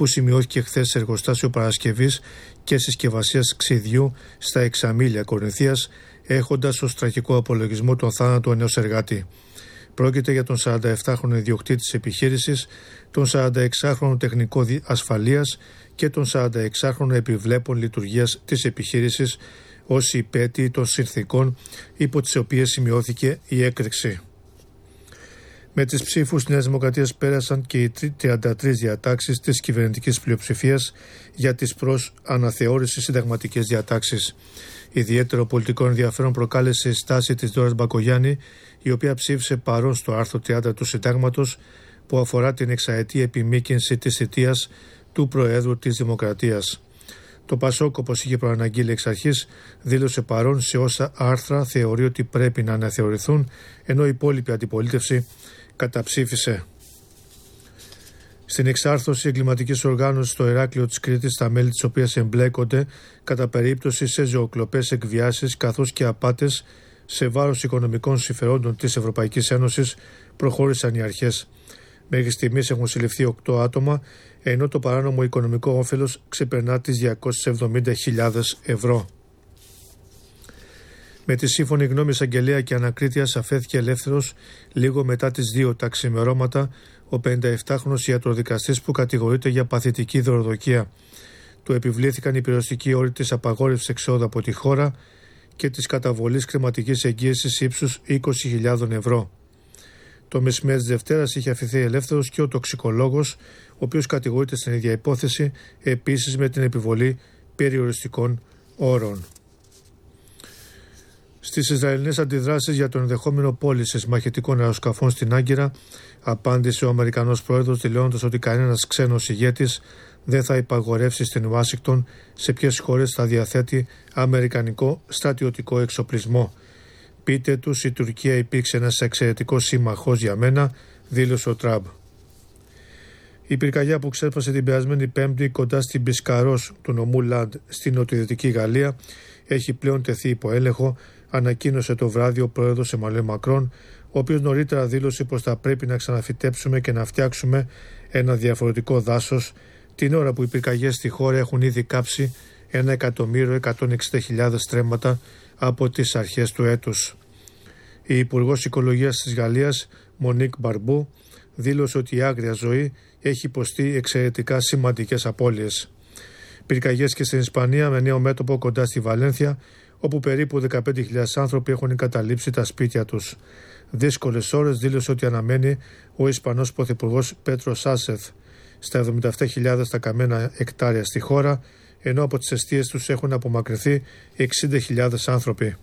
που σημειώθηκε χθες σε εργοστάσιο παρασκευής και συσκευασίας ξυδιού στα Εξαμήλια Κορινθίας, έχοντας ως τραγικό απολογισμό τον θάνατο ενός εργάτη. Πρόκειται για τον 47χρονο ιδιοκτήτη της επιχείρησης, τον 46χρονο τεχνικό ασφαλείας και τον 46χρονο επιβλέπων λειτουργίας της επιχείρησης ως υπέτειοι των συνθηκών υπό τις οποίες σημειώθηκε η έκρηξη. Με τις ψήφους της Νέας Δημοκρατίας πέρασαν και οι 33 διατάξεις της κυβερνητικής πλειοψηφίας για τις προς αναθεώρηση συνταγματικές διατάξεις. Ιδιαίτερο πολιτικό ενδιαφέρον προκάλεσε η στάση της Δώρας Μπακογιάννη, η οποία ψήφισε παρόν στο άρθρο 30 του Συντάγματος που αφορά την εξαετή επιμήκυνση της θητείας του Προέδρου της Δημοκρατίας. Το ΠΑΣΟΚ, όπως είχε προαναγγείλει εξ αρχής, δήλωσε παρόν σε όσα άρθρα θεωρεί ότι πρέπει να αναθεωρηθούν, ενώ η υπόλοιπη αντιπολίτευση καταψήφισε. Στην εξάρθρωση εγκληματικής οργάνωσης στο Ηράκλειο της Κρήτης, τα μέλη της οποίας εμπλέκονται κατά περίπτωση σε ζωοκλοπές, εκβιάσεις καθώς και απάτες σε βάρος οικονομικών συμφερόντων της Ευρωπαϊκής Ένωσης, προχώρησαν οι αρχές. Μέχρι στιγμής έχουν συλληφθεί 8 άτομα, ενώ το παράνομο οικονομικό όφελος ξεπερνά τις 270.000 ευρώ. Με τη σύμφωνη γνώμη εισαγγελέα και ανακρίτειας αφέθηκε ελεύθερος λίγο μετά τις 2 τα ξημερώματα ο 57χρονος ιατροδικαστής που κατηγορείται για παθητική δωροδοκία. Του επιβλήθηκαν οι περιοριστικοί όροι της απαγόρευσης εξόδου από τη χώρα και της καταβολής χρηματικής εγγύησης ύψους 20.000 ευρώ. Το μεσημέρι της Δευτέρας είχε αφηθεί ελεύθερος και ο τοξικολόγος, ο οποίος κατηγορείται στην ίδια υπόθεση, επίσης με την επιβολή περιοριστικών όρων. Στις Ισραηλινές αντιδράσεις για τον ενδεχόμενο πώληση μαχητικών αεροσκαφών στην Άγκυρα, απάντησε ο Αμερικανός πρόεδρος δηλώνοντας ότι κανένας ξένος ηγέτης δεν θα υπαγορεύσει στην Ουάσιγκτον σε ποιες χώρες θα διαθέτει αμερικανικό στρατιωτικό εξοπλισμό. «Πείτε τους, η Τουρκία υπήρξε ένας εξαιρετικός σύμμαχος για μένα», δήλωσε ο Τραμπ. Η πυρκαγιά που ξέσπασε την περασμένη Πέμπτη κοντά στην Πισκαρός του νομού Λαντ στην νοτιοδυτική Γαλλία έχει πλέον τεθεί υπό έλεγχο, ανακοίνωσε το βράδυ ο πρόεδρος Εμμανουέλ Μακρόν, ο οποίος νωρίτερα δήλωσε πως θα πρέπει να ξαναφυτέψουμε και να φτιάξουμε ένα διαφορετικό δάσος, την ώρα που οι πυρκαγιές στη χώρα έχουν ήδη κάψει 1.160.000 στρέμματα από τις αρχές του έτους. Η Υπουργός Οικολογίας της Γαλλίας, Μονίκ Μπαρμπού, δήλωσε ότι η άγρια ζωή έχει υποστεί εξαιρετικά σημαντικές απώλειες. Πυρκαγιές και στην Ισπανία με νέο μέτωπο κοντά στη Βαλένθια, όπου περίπου 15.000 άνθρωποι έχουν εγκαταλείψει τα σπίτια τους. Δύσκολες ώρες, δήλωσε ότι αναμένει ο Ισπανός Πρωθυπουργός Πέτρο Σάνσεθ στα 77.000 τα καμένα εκτάρια στη χώρα, ενώ από τις εστίες τους έχουν απομακρυνθεί 60.000 άνθρωποι.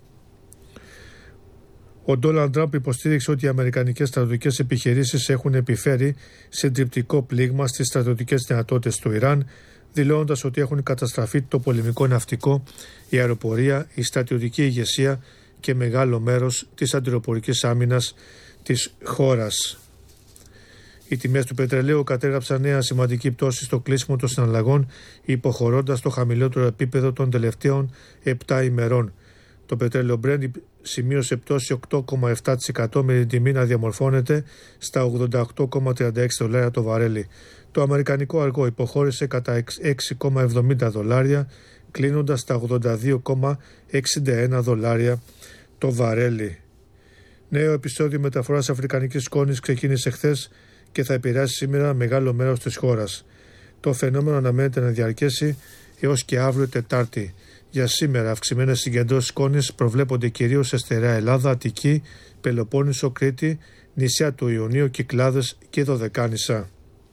Ο Ντόναλντ Τραμπ υποστήριξε ότι οι αμερικανικές στρατιωτικές επιχειρήσεις έχουν επιφέρει συντριπτικό πλήγμα στις στρατιωτικές δυνατότητες του Ιράν, δηλώνοντας ότι έχουν καταστραφεί το πολεμικό ναυτικό, η αεροπορία, η στρατιωτική ηγεσία και μεγάλο μέρος της αντιεροπορικής άμυνας της χώρας. Οι τιμές του πετρελαίου κατέγραψαν νέα σημαντική πτώση στο κλείσιμο των συναλλαγών, υποχωρώντας το χαμηλότερο επίπεδο των τελευταίων 7 ημερών. Το πετρέλαιο Brent σημείωσε πτώση 8,7% με την τιμή να διαμορφώνεται στα $88,36 το βαρέλι. Το αμερικανικό αργό υποχώρησε κατά $6,70, κλείνοντας στα $82,61 το βαρέλι. Νέο επεισόδιο μεταφοράς αφρικανικής σκόνης ξεκίνησε χθες και θα επηρεάσει σήμερα μεγάλο μέρος της χώρας. Το φαινόμενο αναμένεται να διαρκέσει έως και αύριο Τετάρτη. Για σήμερα αυξημένες συγκεντρώσεις σκόνης προβλέπονται κυρίως σε στερεά Ελλάδα, Αττική, Πελοπόννησο, Κρήτη, νησιά του Ιωνίου, Κυκλάδες και Δωδεκάνησα.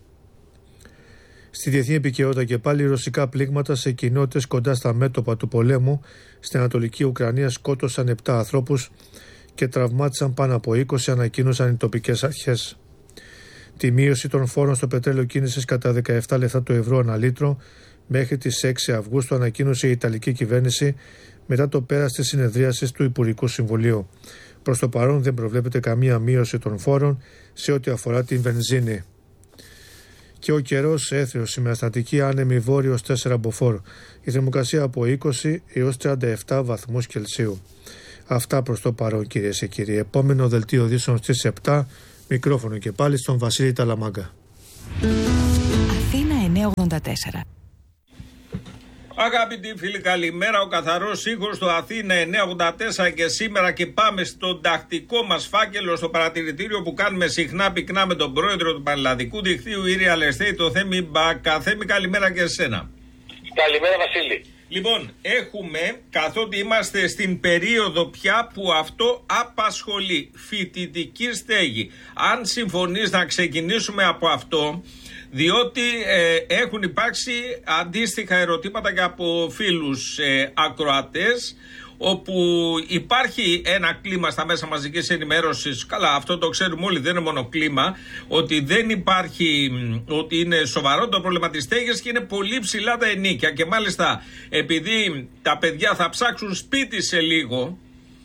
Στη διεθνή επικαιρότητα και πάλι, ρωσικά πλήγματα σε κοινότητες κοντά στα μέτωπα του πολέμου στην Ανατολική Ουκρανία σκότωσαν 7 ανθρώπους και τραυμάτισαν πάνω από 20, ανακοίνωσαν οι τοπικές αρχές. Τη μείωση των φόρων στο πετρέλαιο κίνησης κατά 17 λεπτά το ευρώ ανά λίτρο μέχρι τις 6 Αυγούστου ανακοίνωσε η Ιταλική κυβέρνηση μετά το πέρας της συνεδρίασης του Υπουργικού Συμβουλίου. Προς το παρόν δεν προβλέπεται καμία μείωση των φόρων σε ό,τι αφορά την βενζίνη. Και ο καιρός έθριος, με αστατική άνεμη βόρειος 4 μποφόρ. Η θερμοκρασία από 20 έως 37 βαθμούς Κελσίου. Αυτά προς το παρόν, κυρίες και κύριοι. Επόμενο δελτίο ειδήσεων στις 7. Μικρόφωνο και πάλι στον Βασίλη Ταλαμάγκα. Αθήνα 984. Αγαπητοί φίλοι, καλημέρα. Ο καθαρός ήχος του Αθήνα 984 και σήμερα, και πάμε στον τακτικό μας φάκελο, στο παρατηρητήριο που κάνουμε συχνά πυκνά με τον πρόεδρο του Πανελλαδικού Δικτύου Real Estate, το Θέμη Μπάκα. Θέμη, καλημέρα και σε σένα. Καλημέρα, Βασίλη. Λοιπόν, έχουμε, καθότι είμαστε στην περίοδο πια που αυτό απασχολεί, φοιτητική στέγη. Αν συμφωνείς να ξεκινήσουμε από αυτό, διότι έχουν υπάρξει αντίστοιχα ερωτήματα και από φίλους ακροατές, όπου υπάρχει ένα κλίμα στα μέσα μαζικής ενημέρωσης. Καλά, αυτό το ξέρουμε όλοι, δεν είναι μόνο κλίμα, ότι δεν υπάρχει, ότι είναι σοβαρό το πρόβλημα της στέγης και είναι πολύ ψηλά τα ενοίκια. Και μάλιστα, επειδή τα παιδιά θα ψάξουν σπίτι σε λίγο,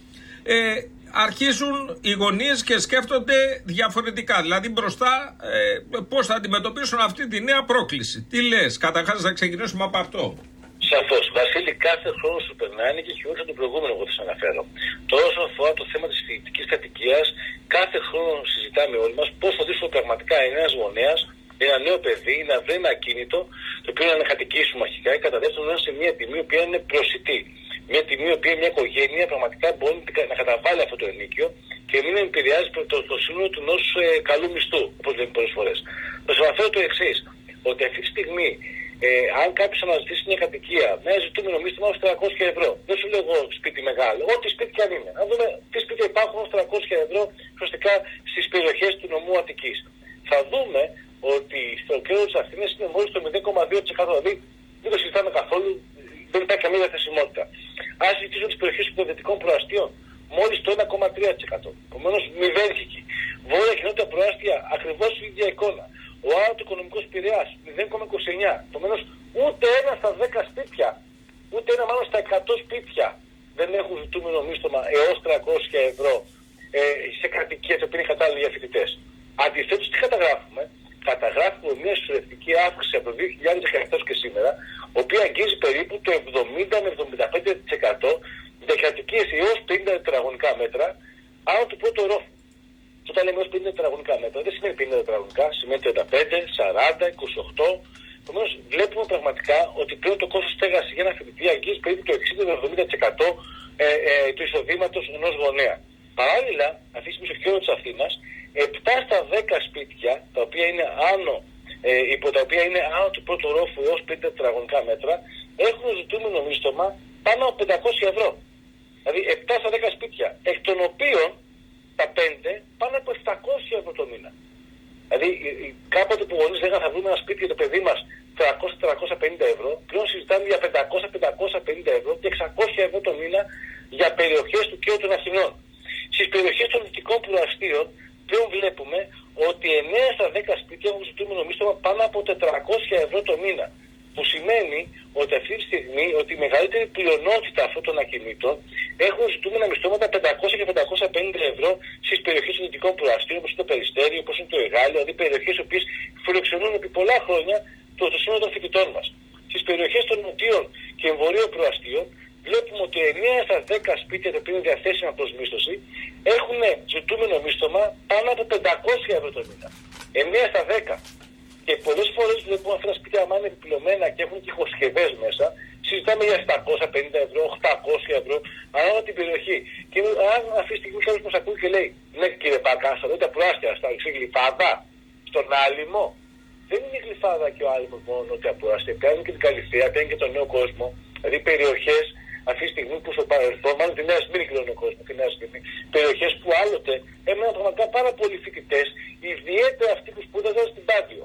αρχίζουν οι γονείς και σκέφτονται διαφορετικά. Δηλαδή μπροστά πώς θα αντιμετωπίσουν αυτή τη νέα πρόκληση. Τι λες, καταρχάς να ξεκινήσουμε από αυτό. Σαφώς. Βασίλη, κάθε χρόνο σου περνάει και χειρότερο τον προηγούμενο, εγώ θα σας αναφέρω. Τώρα, όσον αφορά το θέμα της φοιτητικής κατοικίας, κάθε χρόνο συζητάμε όλοι μας πώς θα δώσουμε πραγματικά ένας γονέας, ένα νέο παιδί, να βρει ένα ακίνητο, το οποίο να κατοικήσουμε αρχικά, και κατά δεύτερον σε μια τιμή που είναι προσιτή. Μια τιμή που μια οικογένεια πραγματικά μπορεί να καταβάλει αυτό το ενοίκιο και μην επηρεάζει το σύνολο του ενός καλού μισθού, όπως λέμε πολλές φορές. Θα σας αναφέρω το εξής, ότι αυτή τη στιγμή, αν κάποιος αναζητήσει μια κατοικία με ένα ζητούμενο μίσθωμα ως 300 ευρώ, δεν σου λέω εγώ σπίτι μεγάλο, ό,τι σπίτι κι αν είναι, να δούμε τι σπίτια υπάρχουν ως 300 ευρώ σωστικά στις περιοχές του νομού Αττικής. Θα δούμε ότι στο κέντρο της Αθήνας είναι μόλις το 0,2%, δηλαδή δεν το συζητάμε καθόλου, δεν υπάρχει καμία διαθεσιμότητα. Αν συζητήσω τις περιοχές των δυτικών προαστίων, μόλις το 1,3%. Επομένως, μηδένικη. Βόρεια κοινότητα προάστια, ακριβώς η ίδια εικόνα. Ο Άνω Οικονομικός Πειραιάς, 0,29. Επομένως, ούτε ένα στα 10 σπίτια, ούτε ένα μάλλον στα 100 σπίτια δεν έχουν ζητούμενο μίσθωμα έως 300 ευρώ σε κατοικίες που είναι κατάλληλοι για φοιτητές. Αντιθέτως, τι καταγράφουμε? Καταγράφουμε μια συσσωρευτική αύξηση από το 2017 και σήμερα, η οποία αγγίζει περίπου το 70 με 75% για κατοικίες έως 50 τετραγωνικά μέτρα άνω του πρώτου ορόφου. Όταν λέμε έως 50 τετραγωνικά μέτρα, δεν σημαίνει 50 τετραγωνικά, σημαίνει 35, 40, 28. Επομένως, βλέπουμε πραγματικά ότι πλέον το κόστος στέγασης για ένα φοιτητή αγγίζει περίπου το 60 με 70% του εισοδήματος ενός γονέα. Παράλληλα, αυτή τη στιγμή στο κέντρο της Αθήνας, 7 στα 10 σπίτια, τα οποία είναι άνω του πρώτου ορόφου έως 50 τετραγωνικά μέτρα, έχουν ζητούμενο μίσθωμα πάνω από 500 ευρώ. Δηλαδή 7 στα 10 σπίτια, εκ των οποίων τα 5 πάνω από 700 ευρώ το μήνα. Δηλαδή κάποτε που γονείς λέγανε θα βρούμε ένα σπίτι για το παιδί μας 300-350 ευρώ, πλέον συζητάμε για 500-550 ευρώ και 600 ευρώ το μήνα για περιοχές του κέντρου των Αθηνών. Στις περιοχές των δυτικών προαστίων πλέον βλέπουμε ότι 9 στα 10 σπίτια έχουν ζητούμενο μίσθωμα πάνω από 400 ευρώ το μήνα. Που σημαίνει ότι αυτή τη στιγμή ότι η μεγαλύτερη πλειονότητα αυτών των ακινήτων έχουν ζητούμενα μισθώματα 500 και 550 ευρώ στις περιοχές των δυτικών προαστίων, όπως είναι το Περιστέρι, όπως είναι το Εγάλιο, δηλαδή περιοχές οι οποίες φιλοξενούν επί πολλά χρόνια το σύνολο των φοιτητών μας. Στις περιοχές των νοτίων και εμβορείων προαστίων βλέπουμε ότι 9 στα 10 σπίτια τα οποία είναι διαθέσιμα προς μίσθωση έχουν ζητούμενο μίσθωμα πάνω από 500 ευρώ το μήνα. 9 στα 10. Και πολλές φορές βλέπουμε αυτά τα σπίτια, άμα είναι επιπλωμένα και έχουν και ηχοσκευές μέσα, συζητάμε για 750 ευρώ, 800 ευρώ, ανάλογα την περιοχή. Και αν αυτή τη στιγμή κάποιος μας ακούει και λέει, ναι κύριε Μπάκα, στα δόντια προάστια, στα Γλυφάδα, στον Άλυμο, δεν είναι η Γλυφάδα και ο Άλυμος μόνο νότια προάστια, πιάνουν και την Καλυθέα, πιάνουν και τον Νέο Κόσμο, δηλαδή περιοχές αυτή τη στιγμή που στο παρελθόν, μάλλον τη Νέα Σμύρνη και τον Νέο Κόσμο, τη Νέα Σμύρνη, περιοχές που άλλοτε έμεναν πραγματικά πάρα πολλοί φοιτητές, ιδιαίτερα αυτοί που σπούδαζαν στην Πάντιο.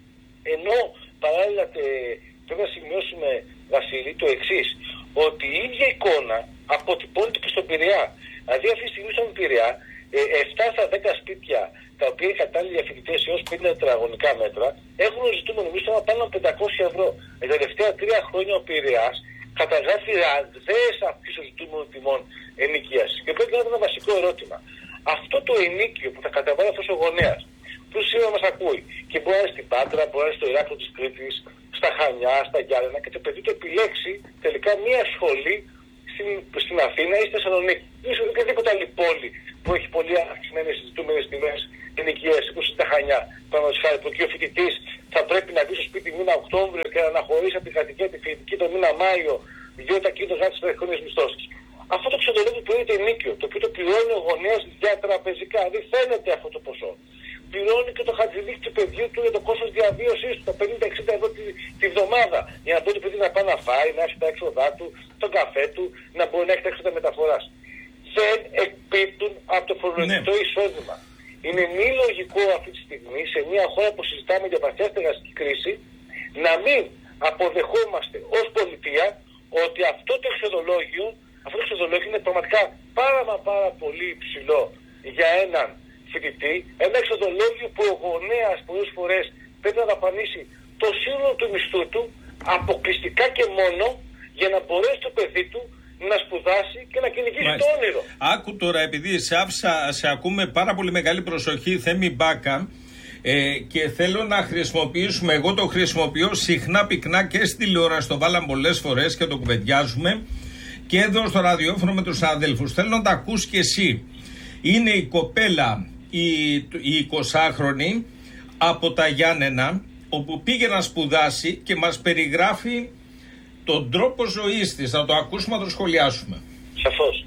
Ενώ παράλληλα πρέπει να σημειώσουμε, Βασίλη, το εξής, ότι η ίδια εικόνα αποτυπώνεται και στον Πειραιά. Δηλαδή αυτή τη στιγμή στον Πειραιά, 7 στα 10 σπίτια τα οποία είναι κατάλληλοι για φοιτητές έως 50 τετραγωνικά μέτρα έχουν ζητούμενο μίσθωμα πάνω από 500 ευρώ. Τα τελευταία 3 χρόνια ο Πειραιάς καταγράφει ραγδαίες αυξήσεις των ζητούμενων τιμών ενοικίασης. Και πρέπει να είναι ένα βασικό ερώτημα. Αυτό το ενοίκιο που θα καταβάλει αυτός ο γονέας, που σήμερα μας ακούει και μπορεί να είναι στην Πάτρα, μπορεί να είναι στο Ηράκλειο της Κρήτης, στα Χανιά, στα Γιάννενα και το παιδί του επιλέξει τελικά μία σχολή στην Αθήνα ή στη Θεσσαλονίκη. Ίσως οποιαδήποτε άλλη πόλη που έχει πολύ αυξημένες ζητούμενες τιμές ενοικίες, όπως στα Χανιά, παραδείγματος χάρη, που εκεί ο φοιτητής θα πρέπει να μπει στο σπίτι μήνα Οκτώβριο και να αναχωρήσει από την κατοικία τη φοιτητική το μήνα Μάιο, διότι τα κίνητο γράφει τι τρέχονε μισθώσει. Αυτό το ξενοδοχείο που είναι νίκιο, το οποίο το πληρώνει ο γονέας διατραπεζικά, δεν φαίνεται αυτό το ποσό. Πληρώνει και το χατζηδίκι του παιδιού του για το κόστος διαβίωσής του, τα 50-60 ευρώ τη βδομάδα. Για να μπορεί το παιδί να πάει να φάει, να έχει τα έξοδά του, τον καφέ του, να μπορεί να έχει τα έξοδα μεταφοράς. Δεν εκπίπτουν από το φορολογικό εισόδημα. Είναι μη λογικό αυτή τη στιγμή, σε μια χώρα που συζητάμε για βαθιά στεγαστική κρίση, να μην αποδεχόμαστε ως πολιτεία ότι αυτό το εξοδολόγιο είναι πραγματικά πάρα πολύ υψηλό για έναν φοιτητή. Ένα εξοδολόγιο που ο γονέας πολλές φορές πρέπει να δαπανίσει το σύνολο του μισθού του αποκλειστικά και μόνο για να μπορέσει το παιδί του να σπουδάσει και να κυνηγήσει το όνειρο. Άκου τώρα, επειδή σε ακούμε πάρα πολύ μεγάλη προσοχή, Θέμη Μπάκα, και θέλω να χρησιμοποιήσουμε, εγώ το χρησιμοποιώ συχνά πυκνά και στη τηλεόραση, το βάλαμε πολλές φορές και το κουβεντιάζουμε και εδώ στο ραδιόφωνο με τους αδέλφους. Θέλω να τα ακούς και εσύ. Είναι η κοπέλα, η 20χρονη από τα Γιάννενα, όπου πήγε να σπουδάσει και μας περιγράφει τον τρόπο ζωής της. Θα το ακούσουμε, να το σχολιάσουμε. Σαφώς.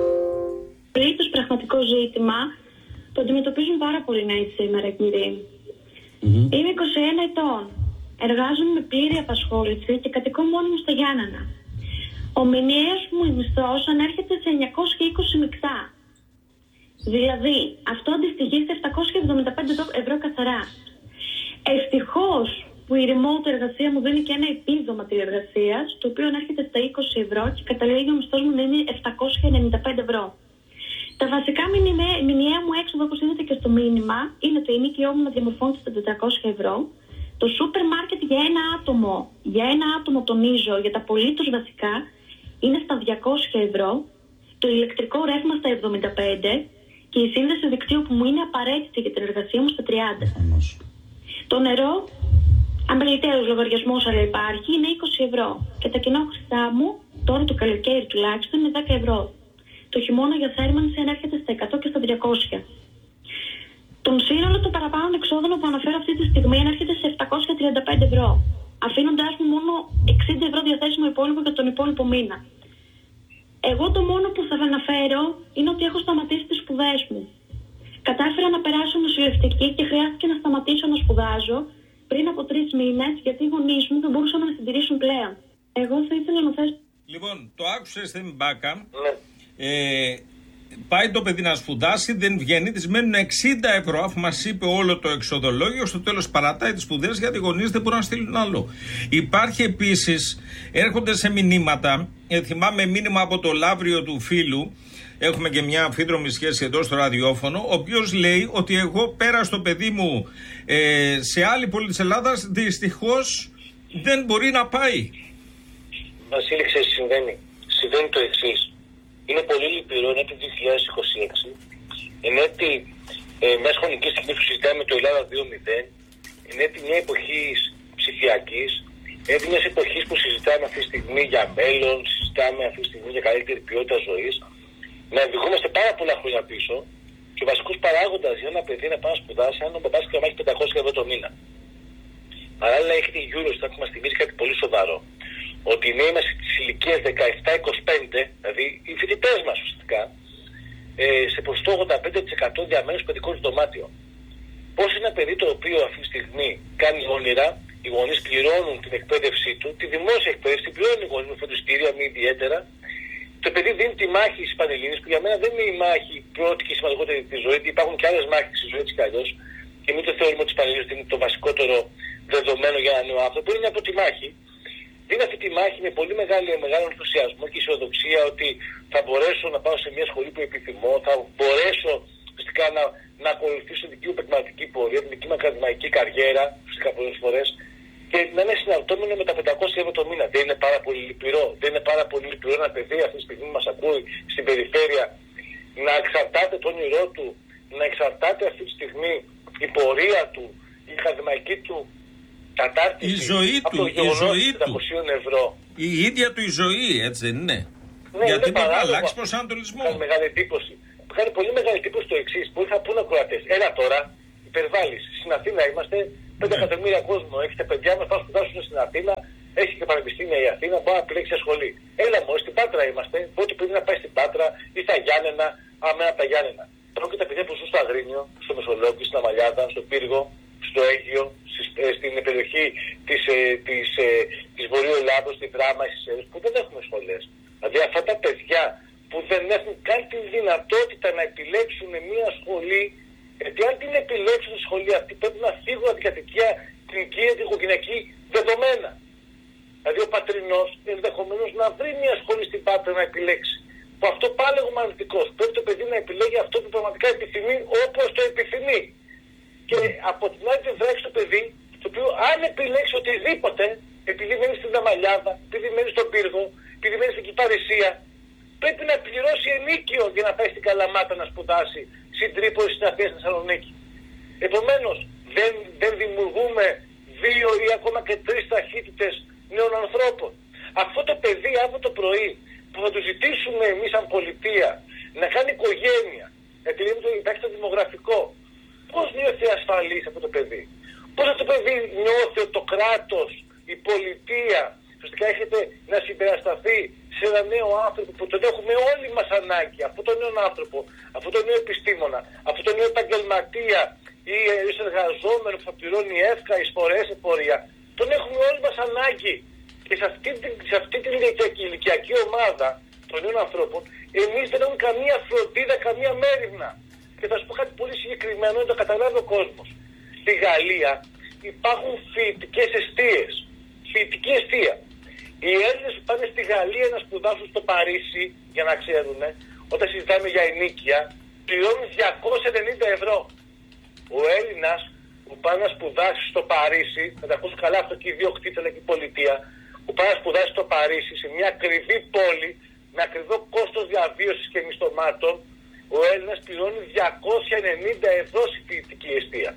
Το πραγματικό ζήτημα το αντιμετωπίζουν πάρα πολλοί νέοι σήμερα, κύριε. Είμαι 21 ετών. Εργάζομαι με πλήρη απασχόληση και κατοικώ μόνη μου στα Γιάννενα. Ο μηνιαίος μου μισθός ανέρχεται σε 920 μεικτά. Δηλαδή, αυτό αντιστοιχεί σε 775 ευρώ καθαρά. Ευτυχώς που η remote εργασία μου δίνει και ένα επίδομα τηλεργασίας, το οποίο ανέρχεται στα 20 ευρώ και καταλήγει ο μισθός μου να είναι 795 ευρώ. Τα βασικά μηνιαία μου έξοδα, όπως είδατε και στο μήνυμα, είναι το ενοίκιό μου να διαμορφώνεται στα 400 ευρώ. Το σούπερ μάρκετ για ένα άτομο τονίζω, για τα απολύτως βασικά, είναι στα 200 ευρώ. Το ηλεκτρικό ρεύμα στα 75 και η σύνδεση δικτύου που μου είναι απαραίτητη για την εργασία μου στα 30. Το νερό, αμεληταίος λογαριασμός αλλά υπάρχει, είναι 20 ευρώ. Και τα κοινόχρηστά μου, τώρα το καλοκαίρι τουλάχιστον, είναι 10 ευρώ. Το χειμώνα για θέρμανση ανέρχεται στα 100 και στα 300. Τον σύνολο των παραπάνω εξόδων που αναφέρω αυτή τη στιγμή ανέρχεται σε 735 ευρώ. Αφήνοντας μου μόνο 60 ευρώ διαθέσιμο υπόλοιπο για τον υπόλοιπο μήνα. Εγώ το μόνο που θα αναφέρω είναι ότι έχω σταματήσει τις σπουδές μου. Κατάφερα να περάσω νοσηλευτική και χρειάστηκε να σταματήσω να σπουδάζω πριν από 3 μήνες, γιατί οι γονείς μου δεν μπορούσαν να με συντηρήσουν πλέον. Εγώ θα ήθελα να θέσω. Λοιπόν, το άκουσες, Θέμη Μπάκα. Πάει το παιδί να σπουδάσει, δεν βγαίνει, της μένουν 60 ευρώ, αφού μας είπε όλο το εξοδολόγιο. Στο τέλος παρατάει τις σπουδές γιατί οι γονείς δεν μπορούν να στείλουν άλλο. Υπάρχει επίσης, έρχονται σε μηνύματα, θυμάμαι μήνυμα από το Λαύριο του φίλου, έχουμε και μια αμφίδρομη σχέση εδώ στο ραδιόφωνο, ο οποίος λέει ότι εγώ πέρασα το παιδί μου σε άλλη πόλη της Ελλάδας, δυστυχώς δεν μπορεί να πάει. Βασίλη, ξέρεις τι συμβαίνει. Συμβαίνει το εξής. Είναι πολύ λυπηρό, είναι το 2026, είναι ότι μια χρονική στιγμή που συζητάμε το Ελλάδα 2.0, είναι μια εποχή ψηφιακής, είναι μια εποχή που συζητάμε αυτή τη στιγμή για μέλλον, συζητάμε αυτή τη στιγμή για καλύτερη ποιότητα ζωής, να οδηγούμαστε πάρα πολλά χρόνια πίσω και ο βασικός παράγοντας για ένα παιδί να πάει να σπουδάσει, αν ο παπάς και η μαμά έχει 500 ευρώ το μήνα. Παράλληλα, έχετε η Eurostat που μας θυμίζει κάτι πολύ σοβαρό. Ότι οι νέοι μας στις ηλικίες 17-25, δηλαδή οι φοιτητές μας ουσιαστικά, σε ποσοστό 85% διαμένουν στο παιδικό δωμάτιο. Πώς ένα παιδί το οποίο αυτή τη στιγμή κάνει όνειρα, οι γονείς πληρώνουν την εκπαίδευσή του, τη δημόσια εκπαίδευση, την πληρώνουν οι γονείς με φροντιστήρια, μη ιδιαίτερα. Το παιδί δίνει τη μάχη στις Πανελλήνιες, που για μένα δεν είναι η μάχη πρώτη και σημαντικότερη της ζωής, γιατί υπάρχουν και άλλες μάχες στη ζωή της κι αλλιώς. Και μην το θεωρούμε ότι οι Πανελλήνιες είναι το βασικότερο δεδομένο για ένα νέο άνθρωπο, είναι από τη μάχη. Δίνω αυτή τη μάχη με πολύ μεγάλο ενθουσιασμό και αισιοδοξία ότι θα μπορέσω να πάω σε μια σχολή που επιθυμώ, θα μπορέσω ουσιαστικά να ακολουθήσω την δική μου επαγγελματική πορεία, την δική μου ακαδημαϊκή καριέρα, ουσιαστικά πολλές φορές, και να είναι συναρτώμενο με τα 500 ευρώ το μήνα. Δεν είναι πάρα πολύ λυπηρό. Δεν είναι πάρα πολύ λυπηρό ένα παιδί αυτή τη στιγμή που μας ακούει στην περιφέρεια να εξαρτάται το όνειρό του, να εξαρτάται αυτή τη στιγμή η πορεία του, η ακαδημαϊκή του κατάρτιση, η ζωή του, ευρώ. Η ίδια του η ζωή, έτσι δεν είναι? Ναι, γιατί δεν θα αλλάξει προσανατολισμό. Κάνει μεγάλη εντύπωση. Κάνει πολύ μεγάλη εντύπωση το εξής. Που θα πούνε ακροατές. Έλα τώρα, υπερβάλλεις. Στην Αθήνα είμαστε 5 εκατομμύρια κόσμο, έχετε παιδιά μας, πάνε σπουδάσουν στην Αθήνα, έχει και πανεπιστήμια η Αθήνα, μπορεί να επιλέξει σχολή. Έλα μου, στην Πάτρα είμαστε, πότε πρέπει να πάει στην Πάτρα ή στα Γιάννενα, αμένα από τα Γιάννενα. Πρόκειται τα παιδιά που ζουν στο Αγρίνιο, στο Μεσολόγγι, στην Αμαλιάδα, στο Πύργο, στο Αίγυο, στην περιοχή της Βορείου Ελλάδος, στη Δράμα, στις Σέρες, που δεν έχουμε σχολές. Δηλαδή αυτά τα παιδιά που δεν έχουν καν τη δυνατότητα να επιλέξουν μια σχολή, γιατί αν την επιλέξουν τη σχολή αυτή πρέπει να φύγουν από την κατοικία, την οικία, την οικογενειακή δεδομένα. Δηλαδή ο πατρινός ενδεχομένως να βρει μια σχολή στην Πάτρα να επιλέξει. Που αυτό πάλι εγώ αρνητικός. Πρέπει το παιδί να επιλέγει αυτό που πραγματικά επιθυμεί όπως το επιθυμεί. Και από την άλλη πλευρά έχει το παιδί, το οποίο αν επιλέξει οτιδήποτε, επειδή μένει στην Δαμαλιάδα, επειδή μένει στον Πύργο, επειδή μένει στην Κυπαρισία, πρέπει να πληρώσει ενίκιο για να πάει στην Καλαμάτα να σπουδάσει, στην Τρίπολη, στην Αθήνα, στη Θεσσαλονίκη. Επομένως, δεν δημιουργούμε 2 ή ακόμα και 3 ταχύτητες νέων ανθρώπων. Αυτό το παιδί αύριο το πρωί που θα του ζητήσουμε εμείς σαν πολιτεία να κάνει οικογένεια, γιατί υπάρχει το δημογραφικό, πώς νιώθει ασφαλής αυτό το παιδί? Πώς αυτό το παιδί νιώθει ότι το κράτος, η πολιτεία, ουσιαστικά έχετε να συμπερασταθεί σε ένα νέο άνθρωπο που τον έχουμε όλοι μας ανάγκη, αυτόν τον νέο άνθρωπο, αυτόν τον νέο επιστήμονα, αυτόν τον νέο επαγγελματία ή εργαζόμενο που θα πληρώνει εύκα, εισφορές, εφορία. Τον έχουμε όλοι μας ανάγκη. Και σε αυτή την ηλικιακή ομάδα των νέων ανθρώπων, εμείς δεν έχουμε καμία φροντίδα, καμία μέριμνα. Και θα σου πω κάτι πολύ συγκεκριμένο, να το καταλάβει ο κόσμος. Στη Γαλλία υπάρχουν φοιτητικές εστίες. Φοιτητική εστία. Οι Έλληνες που πάνε στη Γαλλία να σπουδάσουν στο Παρίσι, για να ξέρουν, όταν συζητάμε για ενίκεια, πληρώνουν 290 ευρώ. Ο Έλληνας που πάει να σπουδάσει στο Παρίσι, να τα ακούσουν καλά αυτό και οι δύο κτήτες αλλά και η πολιτεία, που πάει να σπουδάσει στο Παρίσι, σε μια ακριβή πόλη, με ακριβό κόστος διαβίωσης και μισθωμάτων, ο Έλληνας πληρώνει 290 ευρώ στη φοιτητική εστία.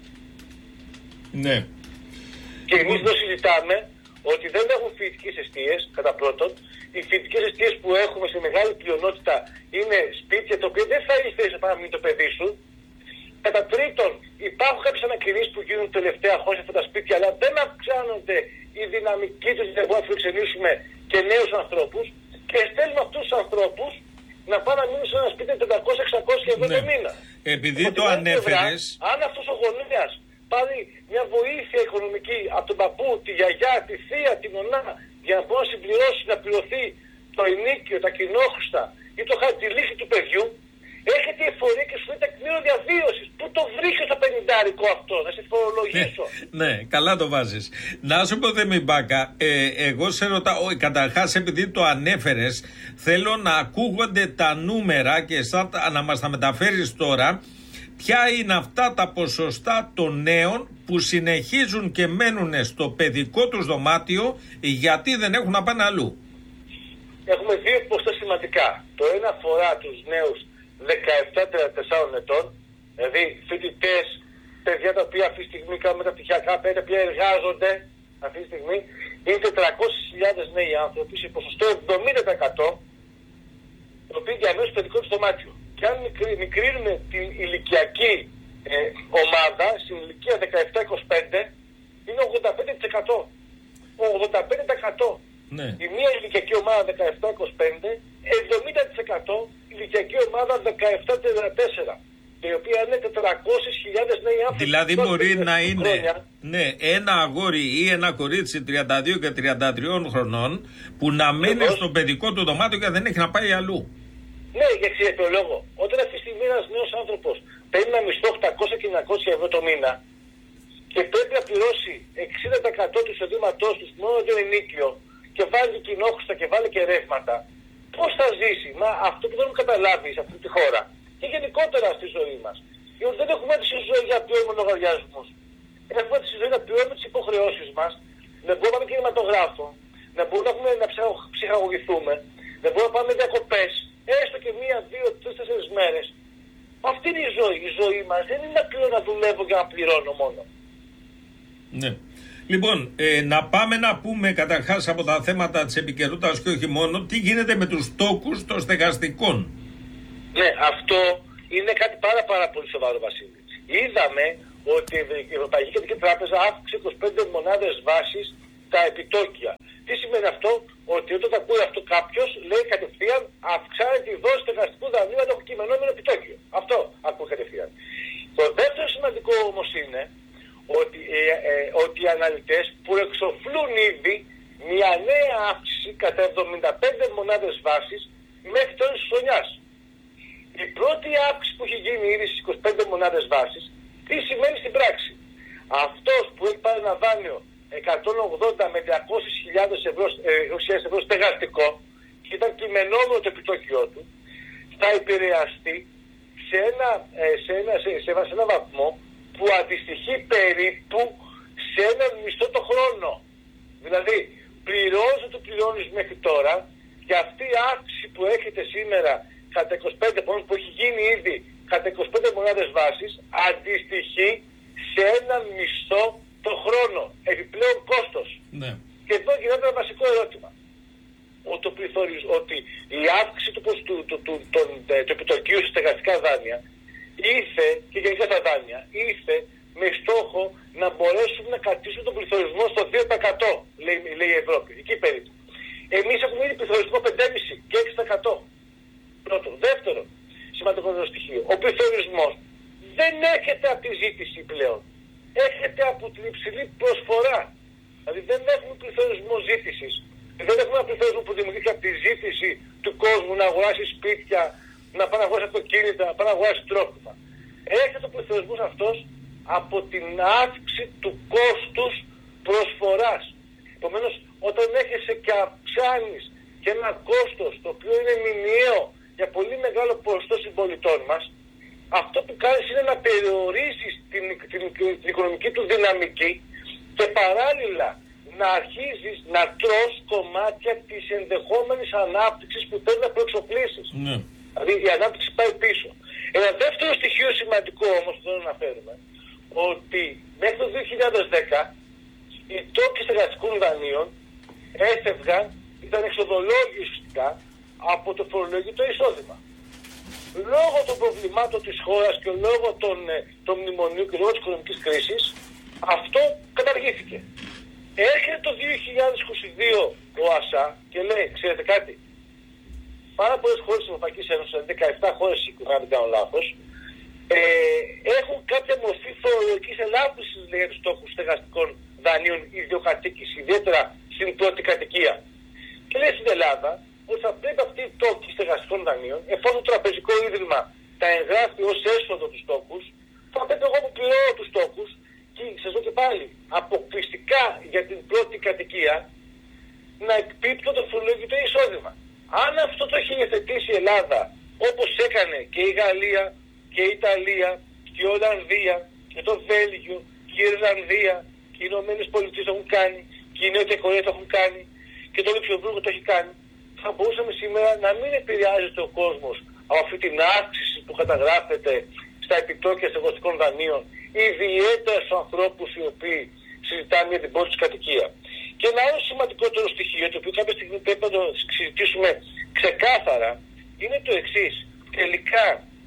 Ναι. Και εμείς εδώ συζητάμε ότι δεν έχουν φοιτητικές εστίες, κατά πρώτον. Οι φοιτητικές εστίες που έχουμε σε μεγάλη πλειονότητα είναι σπίτια τα οποία δεν θα ήθελες να πάνε να μείνει το παιδί σου. Κατά τρίτον, υπάρχουν κάποιες ανακοινήσεις που γίνουν τελευταία χρόνια σε αυτά τα σπίτια, αλλά δεν αυξάνονται η δυναμική τους για να φιλοξενήσουμε και νέους ανθρώπους και στέλνουμε αυτούς τους ανθρώπους να πάνε να μείνουν σε ένα σπίτι 400-600 ευρώ το μήνα. Επειδή το ανέφερες. Αν αυτός ο γονέας πάρει μια βοήθεια οικονομική από τον παππού, τη γιαγιά, τη θεία, τη νονά, για να μπορεί να συμπληρώσει, να πληρωθεί το ενίκιο, τα κοινόχρηστα ή το χαρτιλίχι του παιδιού, έρχεται η εφορία και σου λέει τεκμήριο διαβίωσης. Πού το βρήκε το 50 αυτό, να σε φορολογήσω. Ναι, καλά το βάζεις. Να σου πω, Δεμιμπάκα, εγώ σε ρωτάω, καταρχάς επειδή το ανέφερες, θέλω να ακούγονται τα νούμερα και να μας τα μεταφέρεις τώρα. Ποια είναι αυτά τα ποσοστά των νέων που συνεχίζουν και μένουν στο παιδικό τους δωμάτιο γιατί δεν έχουν να πάνε αλλού? Έχουμε 2 ποσοστά σημαντικά. Το ένα αφορά τους νέους 17-34 ετών, δηλαδή φοιτητές, παιδιά τα οποία αυτή τη στιγμή κάνουν μεταπτυχιακά, παιδιά τα οποία εργάζονται αυτή τη στιγμή. Είναι 400.000 νέοι άνθρωποι σε ποσοστό 70%, το οποίο διαμένουν στο παιδικό του δωμάτιο. Και αν μικρύνουμε την ηλικιακή ομάδα, στην ηλικία 17-25, είναι 85%. 85%. Ναι. Η μία ηλικιακή ομάδα 17-25, 70% ηλικιακή ομάδα 17-34, η οποία είναι 400.000 νέοι άνθρωποι. Δηλαδή μπορεί να είναι ένα αγόρι ή ένα κορίτσι 32 και 33 χρονών που να μένει στο παιδικό του δωμάτιο και δεν έχει να πάει αλλού. Ναι, για κάποιο λόγο. Όταν αυτή τη στιγμή ένας νέος άνθρωπος παίρνει ένα μισθό 800 και 900 ευρώ το μήνα και πρέπει να πληρώσει 60% του εισοδήματός του μόνο το ενίκιο και βάλει κοινόχρηστα και βάλει και ρεύματα, πώς θα ζήσει? Μα αυτό που δεν έχουμε καταλάβει σε αυτή τη χώρα και γενικότερα στη ζωή μας, γιατί δεν έχουμε τη ζωή για να πληρώνουμε λογαριασμούς. Έχουμε τη ζωή να πληρώνουμε τις υποχρεώσεις μας, να μπορούμε να πάμε κινηματογράφο, να μπορούμε να ψυχαγωγηθούμε, να μπορούμε να πάμε διακοπές, έστω και 1, 2, 3, 4 μέρες. Αυτή είναι η ζωή. Η ζωή μας δεν είναι να δουλεύω για να πληρώνω μόνο. Ναι. Λοιπόν, να πάμε να πούμε καταρχάς από τα θέματα της επικαιρότητας και όχι μόνο, τι γίνεται με τους τόκους των στεγαστικών. Ναι, αυτό είναι κάτι πάρα πολύ σοβαρό, Βασίλη. Είδαμε ότι η Ευρωπαϊκή Κεντρική Τράπεζα αύξησε 25 μονάδες βάσης τα επιτόκια. Τι σημαίνει αυτό? Ότι όταν το ακούει αυτό κάποιος, λέει κατευθείαν αυξάνει τη δόση στεγαστικού δανείου με το κειμενόμενο επιτόκιο. Αυτό ακούει κατευθείαν. Το δεύτερο σημαντικό όμως είναι ότι οι αναλυτές που εξοφλούν ήδη μια νέα αύξηση κατά 75 μονάδες βάσης μέχρι τέλος της χρονιάς. Η πρώτη αύξηση που έχει γίνει ήδη στις 25 μονάδες βάσης, τι σημαίνει στην πράξη? Αυτός που έχει πάρει ένα δάνειο 180 με 200.000 ευρώ στεγαστικό και ήταν κειμενόμενο το επιτόκιό του, θα επηρεαστεί σε ένα βαθμό που αντιστοιχεί περίπου σε ένα μισθό το χρόνο. Δηλαδή, πληρώνεις το πληρώνεις μέχρι τώρα και αυτή η αύξηση που έχετε σήμερα κατά 25 πόνους που έχει γίνει ήδη κατά 25 μονάδες βάσης αντιστοιχεί σε ένα μισθό το χρόνο. Επιπλέον κόστος. Ναι. Και εδώ γίνεται ένα βασικό ερώτημα. Ότι η αύξηση του επιτοκίου σε στεγαστικά δάνεια ήρθε, και γενικά τα δάνεια, ήρθε με στόχο να μπορέσουν να κρατήσουν τον πληθωρισμό στο 2%, λέει η Ευρώπη, εκεί περίπου. Εμείς έχουμε ήδη πληθωρισμό 5,5% και 6%. Πρώτο. Δεύτερο σημαντικό στοιχείο. Ο πληθωρισμός δεν έρχεται από τη ζήτηση πλέον. Έρχεται από την υψηλή προσφορά. Δηλαδή δεν έχουμε πληθωρισμό ζήτησης. Δεν έχουμε ένα πληθωρισμό που δημιουργείται από τη ζήτηση του κόσμου να αγοράσει σπίτια, να πάει να αγοράσει αυτοκίνητα, να πάει να αγοράσει τρόφιμα. Έρχεται ο πληθωρισμός αυτός από την αύξηση του κόστους προσφοράς. Επομένως, όταν έρχεσαι και αυξάνεις και ένα κόστος το οποίο είναι μηνιαίο για πολύ μεγάλο ποσοστό συμπολιτών μας, αυτό που κάνεις είναι να περιορίσεις την οικονομική του δυναμική και παράλληλα να αρχίζεις να τρως κομμάτια της ενδεχόμενης ανάπτυξης που θέλει να προεξοπλίσεις. Ναι. Δηλαδή η ανάπτυξη πάει πίσω. Ένα δεύτερο στοιχείο σημαντικό όμως που θέλω να αναφέρουμε, ότι μέχρι το 2010 οι τόκοι στεγαστικών δανείων έφευγαν, ήταν εξοδολόγοι ουσιαστικά από το φορολογητό εισόδημα. Λόγω των προβλημάτων της χώρας και λόγω των μνημονίων και λόγω της οικονομικής κρίσης, αυτό καταργήθηκε. Έρχεται το 2022 ο ΑΣΑ και λέει, ξέρετε κάτι, πάρα πολλές χώρες της Ευρωπαϊκής Ένωσης, 17 χώρες, αν δεν κάνω λάθος, έχουν κάποια μορφή φορολογικής ελάφρυνσης για τους τόκους στεγαστικών δανείων ιδιοκατοίκης, ιδιαίτερα στην πρώτη κατοικία. Και λέει στην Ελλάδα ότι θα πρέπει αυτή η τόκη στεγαστικών δανείων, εφόσον το τραπεζικό ίδρυμα τα εγγράφει ως έσοδο τους τόκους, θα πρέπει εγώ που πληρώνω τους τόκους, και σας δω και πάλι, αποκλειστικά για την πρώτη κατοικία, να εκπίπτω το φορολογικό εισόδημα. Αν αυτό το έχει υιοθετήσει η Ελλάδα, όπως έκανε και η Γαλλία και η Ιταλία και η Ολλανδία και το Βέλγιο και η Ιρλανδία και οι Ηνωμένες Πολιτείες το έχουν κάνει και η Νότια Κορέα το έχουν κάνει και το Λουξεμβούργο το έχει κάνει, θα μπορούσαμε σήμερα να μην επηρεάζεται ο κόσμος από αυτή την αύξηση που καταγράφεται στα επιτόκια στεγαστικών δανείων, ιδιαίτερα στους ανθρώπους οι οποίοι συζητάνε για την πρώτη τους κατοικία. Και ένα άλλο σημαντικότερο στοιχείο, το οποίο κάποια στιγμή πρέπει να το συζητήσουμε ξεκάθαρα, είναι το εξής. Τελικά,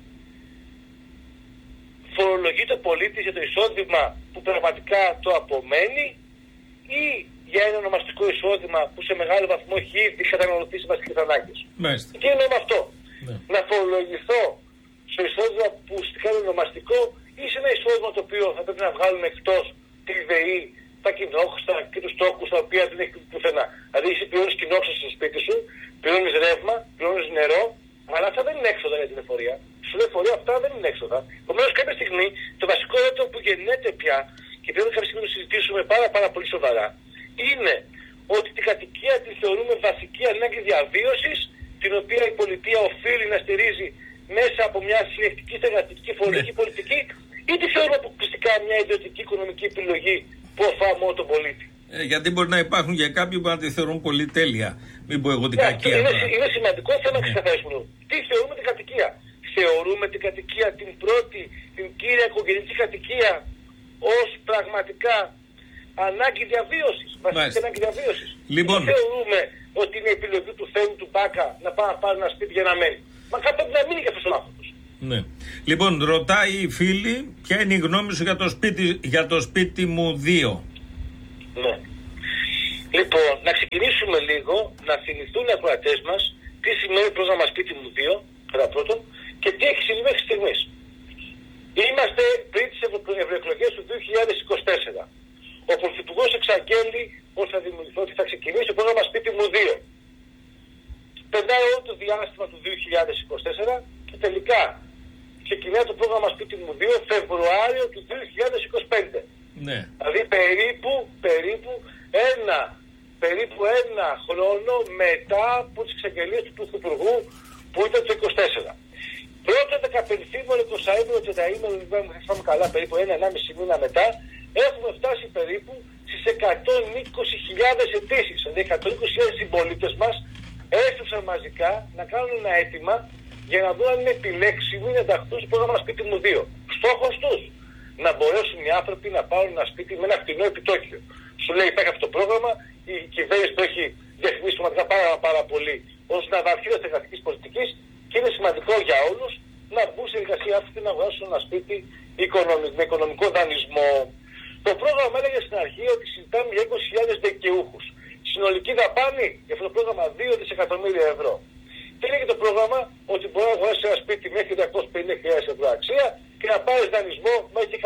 φορολογείται ο πολίτης για το εισόδημα που πραγματικά το απομένει ή για ένα ονομαστικό εισόδημα που σε μεγάλο βαθμό έχει ήδη καταναλωθεί σε βασικές ανάγκες. Τι εννοώ με αυτό? Ναι. Να φορολογηθώ στο εισόδημα που ουσιαστικά είναι ονομαστικό ή σε ένα εισόδημα το οποίο θα πρέπει να βγάλουν εκτός τη ΔΕΗ, τα κοινόχρηστα και τους τόκους τα οποία δεν έχει πουθενά. Δηλαδή εσύ πληρώνεις κοινόχρηστα στο σπίτι σου, πληρώνεις ρεύμα, πληρώνεις νερό, αλλά αυτά δεν είναι έξοδα για την εφορία. Στην εφορία αυτά δεν είναι έξοδα. Επομένως κάποια στιγμή το βασικό ερώτημα που γεννιέται πια και πρέπει κάποια στιγμή να το συζητήσουμε πάρα πολύ σοβαρά είναι ότι την κατοικία τη θεωρούμε βασική ανάγκη διαβίωσης, την οποία η πολιτεία οφείλει να στηρίζει μέσα από μια συνεχτική στεγαστική φορολογική πολιτική, ή τη θεωρούμε αποκλειστικά μια ιδιωτική οικονομική επιλογή που οφά μόνο τον πολίτη. Γιατί μπορεί να υπάρχουν για κάποιοι που να τη θεωρούν πολυτέλεια. Μην πω εγώ την κακία. Είναι σημαντικό θέμα να ξεκαθαρίσουμε. Τι θεωρούμε την κατοικία? Θεωρούμε την κατοικία την πρώτη, την κύρια οικογενειακή κατοικία ως πραγματικά ανάγκη διαβίωσης. Βασική ανάγκη διαβίωσης. Λοιπόν. Τι θεωρούμε ότι είναι η επιλογή του Θεού του Μπάκα να πάει να πάρει ένα σπίτι για να μένει? Μα κάποτε να μείνει και αυτός ο άνθρωπος. Ναι. Λοιπόν, ρωτάει η φίλη, ποια είναι η γνώμη σου για το σπίτι μου 2. Ναι. Λοιπόν, να ξεκινήσουμε λίγο, να θυμηθούν οι ακροατές μας τι σημαίνει πρόγραμμα σπίτι μου 2, κατά πρώτον, και τι έχει συμβεί μέχρι στιγμής. Είμαστε πριν τις ευρωεκλογές του 2024. Ο Πρωθυπουργός εξαγγέλει ότι θα ξεκινήσει το πρόγραμμα σπίτι μου 2. Περνάει όλο το διάστημα του 2024 και τελικά ξεκινάει το πρόγραμμα σπίτι μου 2 Φεβρουάριο του 2025. Ναι. Δηλαδή περίπου ένα χρόνο μετά από τις εξαγγελίες του Πρωθυπουργού που ήταν το 24. Πρώτα 15ήμερο, 20ήμερο, 30ήμερο, δεν θυμάμαι καλά, περίπου 1,5 μήνα μετά, έχουμε φτάσει περίπου στις 120.000 αιτήσεις. Δηλαδή 120.000 συμπολίτες μας έστρεψαν μαζικά να κάνουν ένα αίτημα για να δουν αν είναι επιλέξιμοι να ενταχθούν στο πρόγραμμα σπίτι μου 2. Στόχος τους, να μπορέσουν οι άνθρωποι να πάρουν ένα σπίτι με ένα φτηνό επιτόκιο. Σου λέει υπάρχει αυτό το πρόγραμμα, η κυβέρνηση το έχει διαφημίσει πραγματικά πάρα πολύ ως ναυαρχίδα της εργατικής πολιτικής και είναι σημαντικό για όλους να μπουν σε εργασία αυτή να βγάλουν ένα σπίτι με οικονομικό δανεισμό. Το πρόγραμμα έλεγε στην αρχή ότι συζητάμε για 20.000 δικαιούχους. Συνολική δαπάνη για αυτό το πρόγραμμα 2 δισεκατομμύρια ευρώ. Και λέγεται το πρόγραμμα ότι μπορεί να αγοράσει ένα σπίτι μέχρι 250.000 ευρώ αξία και να πάρει δανεισμό μέχρι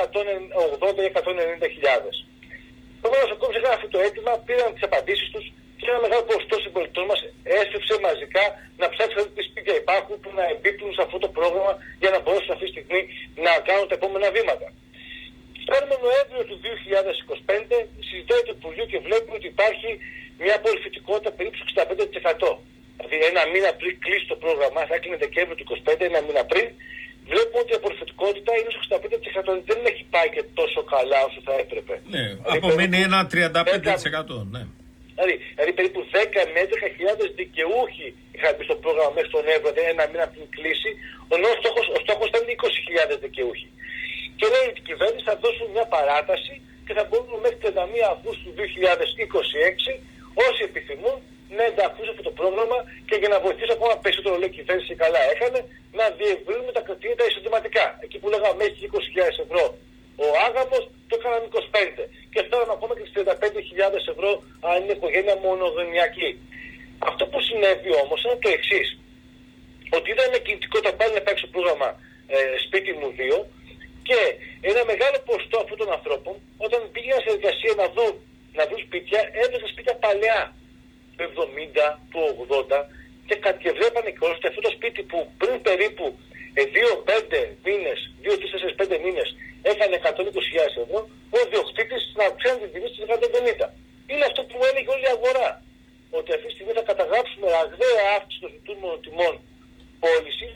180-190.000. Επομένω, ακόμη σε αυτό το αίτημα πήραν τις απαντήσεις τους και ένα μεγάλο ποσοστό συμπολιτών μας έστρεψε μαζικά να ψάξει τι σπίτια υπάρχουν που να εμπίπτουν σε αυτό το πρόγραμμα για να μπορέσουν αυτή τη στιγμή να κάνουν τα επόμενα βήματα. Φτάνουμε Νοέμβριο του 2025, συζητάει το Υπουργείο και βλέπουμε ότι υπάρχει μια απορριφητικότητα περίπου στο 65%. Δηλαδή, ένα μήνα πριν κλείσει το πρόγραμμα, θα έκλεινε Δεκέμβριο του 2025, ένα μήνα πριν, βλέπουμε ότι η απορριφητικότητα είναι στο 65%. Δεν έχει πάει και τόσο καλά όσο θα έπρεπε. Ναι, απομένει ένα 35%. Ναι. Δηλαδή περίπου 10 με 11.000 δικαιούχοι είχαν μπει στο πρόγραμμα μέχρι τον Νοέμβριο, δηλαδή ένα μήνα πριν κλείσει. Ο στόχος ήταν 20.000 δικαιούχοι. Και λέει ότι η κυβέρνηση θα δώσουν μια παράταση και θα μπορούν μέχρι 31 Αυγούστου του 2026 όσοι επιθυμούν να ενταχθούν σε αυτό το πρόγραμμα και για να βοηθήσει ακόμα περισσότερο, λέει η κυβέρνηση, καλά έκανε, να διευρύνουμε τα κριτήρια τα εισοδηματικά. Εκεί που λέγαμε μέχρι 20.000 ευρώ ο άγαμος, το έκαναμε 25. Και φτάναμε ακόμα και στις 35.000 ευρώ αν είναι οικογένεια μονογενειακή. Αυτό που συνέβη όμως είναι το εξής. Ότι είδαμε κινητικότητα πάλι να υπάρξει το πρόγραμμα σπίτι μου 2 και ένα μεγάλο ποσοστό αυτών των ανθρώπων όταν πήγαιναν σε εργασία να δουν σπίτια, έβγαζαν σπίτια παλαιά του 70, του 80 και βλέπανε και όλες αυτό το σπίτι που πριν περίπου 2-5 μήνες, 2-3-4-5 μήνες έκανε 120.000 ευρώ, ο διοκτήτης να αυξάνει την τιμή στις 150. Είναι αυτό που έλεγε όλη η αγορά. Ότι αυτή τη στιγμή θα καταγράψουμε ραγδαία αύξηση των ζητούμενων τιμών πώληση.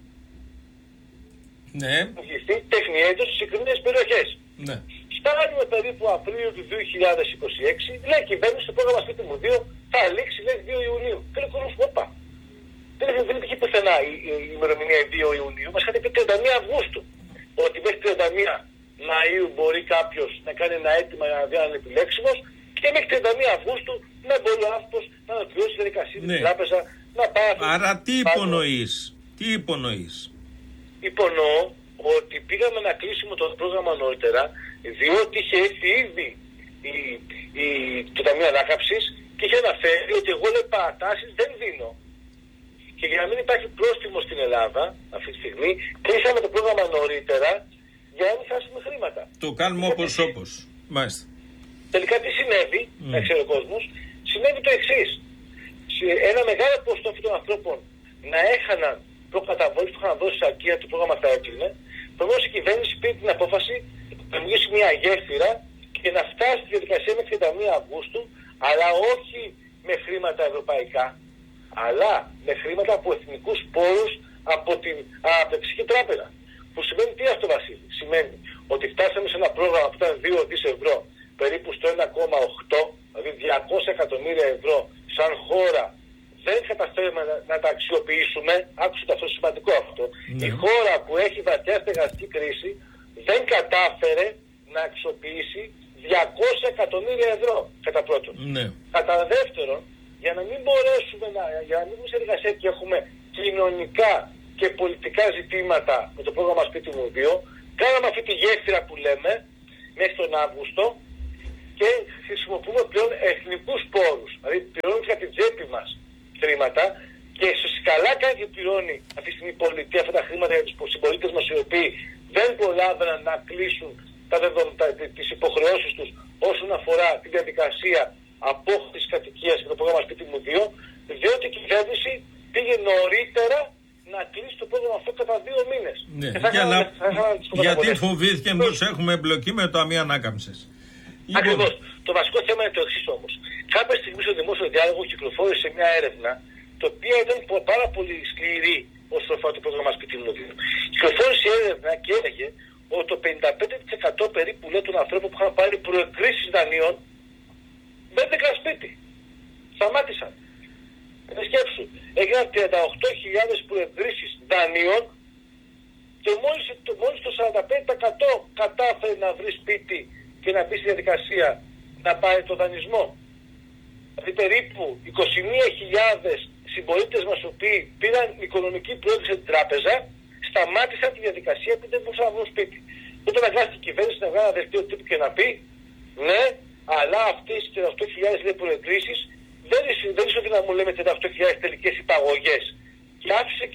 Ναι. Τεχνιέντος στις συγκεκριμένες περιοχές. Ναι. Φτάνουμε περίπου Απρίλιο του 2026, λέει η κυβέρνηση στο πρόγραμμα σπίτι μου 2 θα λήξει, λέει, 2 Ιουνίου. Και λέει κονούς, όπα. Δεν υπήρχε πουθενά η ημερομηνία 2 Ιουνίου, μας είχατε πει 31 Αυγούστου. Ότι μέχρι 31 Μαΐου μπορεί κάποιος να κάνει ένα αίτημα για να δει αν είναι επιλέξιμος και μέχρι 31 Αυγούστου να μπορεί ο άνθρωπος να ολοκληρώσει τη διαδικασία της τράπεζα να πάει. Άρα τι υπονοείς? Υπονοώ ότι πήγαμε να κλείσουμε το πρόγραμμα νωρίτερα διότι είχε έρθει ήδη το Ταμείο Ανάκαμψης και είχε αναφέρει ότι εγώ, λέει, παρατάσεις δεν δίνω. Και για να μην υπάρχει πρόστιμο στην Ελλάδα αυτή τη στιγμή, κλείσαμε το πρόγραμμα νωρίτερα για να μην χάσουμε χρήματα. Το κάνουμε όπως. Μάλιστα. Τελικά τι συνέβη, να ξέρει ο κόσμος, συνέβη το εξής. Ένα μεγάλο ποσοστό αυτών των ανθρώπων να έχαναν προκαταβολές που είχαν δώσει σε αγκία, το πρόγραμμα θα έκλεινε. Προμόνως η κυβέρνηση πήρε την απόφαση να δημιουργήσει μια γέφυρα και να φτάσει στη διαδικασία μέχρι 31 Αυγούστου, αλλά όχι με χρήματα ευρωπαϊκά, αλλά με χρήματα από εθνικούς πόρους από την Αναπτυξιακή Τράπεζα. Που σημαίνει τι αυτό, Βασίλη? Σημαίνει ότι φτάσαμε σε ένα πρόγραμμα που ήταν 2 δις ευρώ, περίπου στο 1,8, δηλαδή 200 εκατομμύρια ευρώ σαν χώρα. Δεν καταφέρουμε να τα αξιοποιήσουμε. Άκουσε το, αυτό σημαντικό αυτό. Ναι. Η χώρα που έχει βαθιά στεγαστική κρίση δεν κατάφερε να αξιοποιήσει 200 εκατομμύρια ευρώ κατά πρώτον. Ναι. Κατά δεύτερον, για να μην μπορέσουμε για να μην βγούμε σε εργασία και έχουμε κοινωνικά και πολιτικά ζητήματα με το πρόγραμμα Σπίτι μου 2. Κάναμε αυτή τη γέφυρα που λέμε μέχρι τον Αύγουστο και χρησιμοποιούμε πλέον εθνικούς πόρους. Δηλαδή πληρώνουμε για την τσέπη μας χρήματα και καλά κάνει και πληρώνει αυτή τη στιγμή η πολιτεία αυτά τα χρήματα για τους συμπολίτες μας οι οποίοι δεν προλάβαιναν να κλείσουν τις υποχρεώσεις τους όσον αφορά τη διαδικασία απόκτησης κατοικίας και το πρόγραμμα Σπίτι μου 2, διότι η κυβέρνηση πήγε νωρίτερα να κλείσει το πρόγραμμα αυτό κατά 2 μήνες. Ναι, γιατί φοβήθηκε πως έχουμε εμπλοκή με το Ταμείο Ανάκαμψης. Ακριβώς. Το βασικό θέμα είναι το εξής όμως. Κάποια στιγμή στο δημόσιο διάλογο κυκλοφόρησε μια έρευνα, η οποία ήταν πάρα πολύ σκληρή όσον αφορά το πρόγραμμα Σπίτι μου 2. Κυκλοφόρησε η έρευνα και έλεγε ότι το 55% περίπου των ανθρώπων που είχαν πάρει προεκκρίσεις δανείων δεν βρήκαν σπίτι. Σταμάτησαν. Σκέψου, έγιναν 38.000 προεκκρίσεις δανείων και μόλις το 45% κατάφερε να βρει σπίτι και να μπει στη διαδικασία να πάρει το δανεισμό. Δηλαδή περίπου 21.000 συμπολίτες μας οι οποίοι πήραν οικονομική προέκκριση από την τράπεζα σταμάτησαν τη διαδικασία επειδή δεν μπορούσαν να βρουν σπίτι. Τότε αναγκάστηκε η κυβέρνηση να βγάλει ένα δελτίο τύπου και να πει ναι, αλλά αυτές οι 38.000 προεκκρίσεις δεν ίσως να μου λέμε 38.000 τελικές υπαγωγές. Και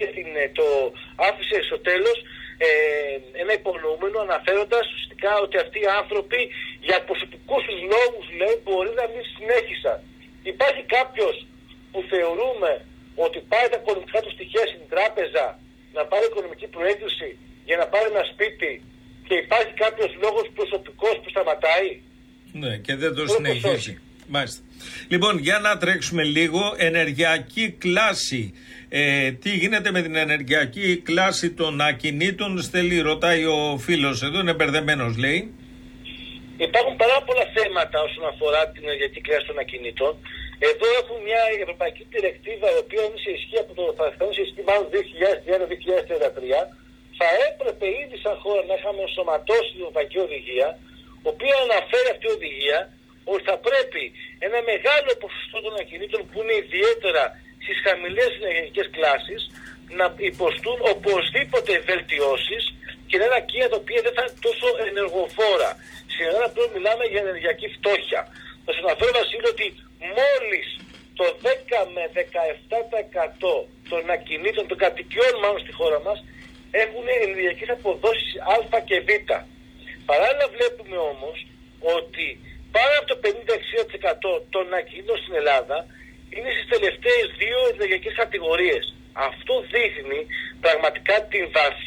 άφησε στο τέλος ένα υπονοούμενο αναφέροντας ουσιαστικά ότι αυτοί οι άνθρωποι για προσωπικούς τους λόγους λέει μπορεί να μην συνέχισαν. Υπάρχει κάποιος που θεωρούμε ότι πάει τα οικονομικά του στοιχεία στην τράπεζα να πάρει οικονομική προέκκριση για να πάρει ένα σπίτι και υπάρχει κάποιος λόγος προσωπικός που σταματάει. Ναι, και δεν το συνεχίσει. Μάλιστα. Λοιπόν, για να τρέξουμε λίγο, ενεργειακή κλάση. Τι γίνεται με την ενεργειακή κλάση των ακινήτων, Στέλη, ρωτάει ο φίλος εδώ, είναι μπερδεμένος λέει. Υπάρχουν πάρα πολλά θέματα όσον αφορά την ενεργειακή κλάση των ακινήτων. Εδώ έχουμε μια ευρωπαϊκή διρεκτίβα η οποία είναι σε ισχύ από το θα φτάνει σε ισχύ μάλλον 2030-2033. Θα έπρεπε ήδη σαν χώρα να είχαμε ενσωματώσει την ευρωπαϊκή οδηγία, η οποία αναφέρει αυτή η οδηγία ότι θα πρέπει ένα μεγάλο ποσοστό των ακινήτων που είναι ιδιαίτερα στις χαμηλές ενεργειακές κλάσεις να υποστούν οπωσδήποτε βελτιώσεις και να είναι ακίνητα τα οποία δεν θα είναι τόσο ενεργοφόρα. Σήμερα πλέον μιλάμε για ενεργειακή φτώχεια. Θα σας αναφέρω, Βασίλη, ότι μόλις το 10 με 17% των ακινήτων, των κατοικιών μάλλον στη χώρα μας, έχουν ενεργειακές αποδόσεις Α και Β. Παράλληλα βλέπουμε όμως ότι πάνω από το 50-60% των ακινήτων στην Ελλάδα είναι στις τελευταίες 2 ενεργειακές κατηγορίες. Αυτό δείχνει πραγματικά την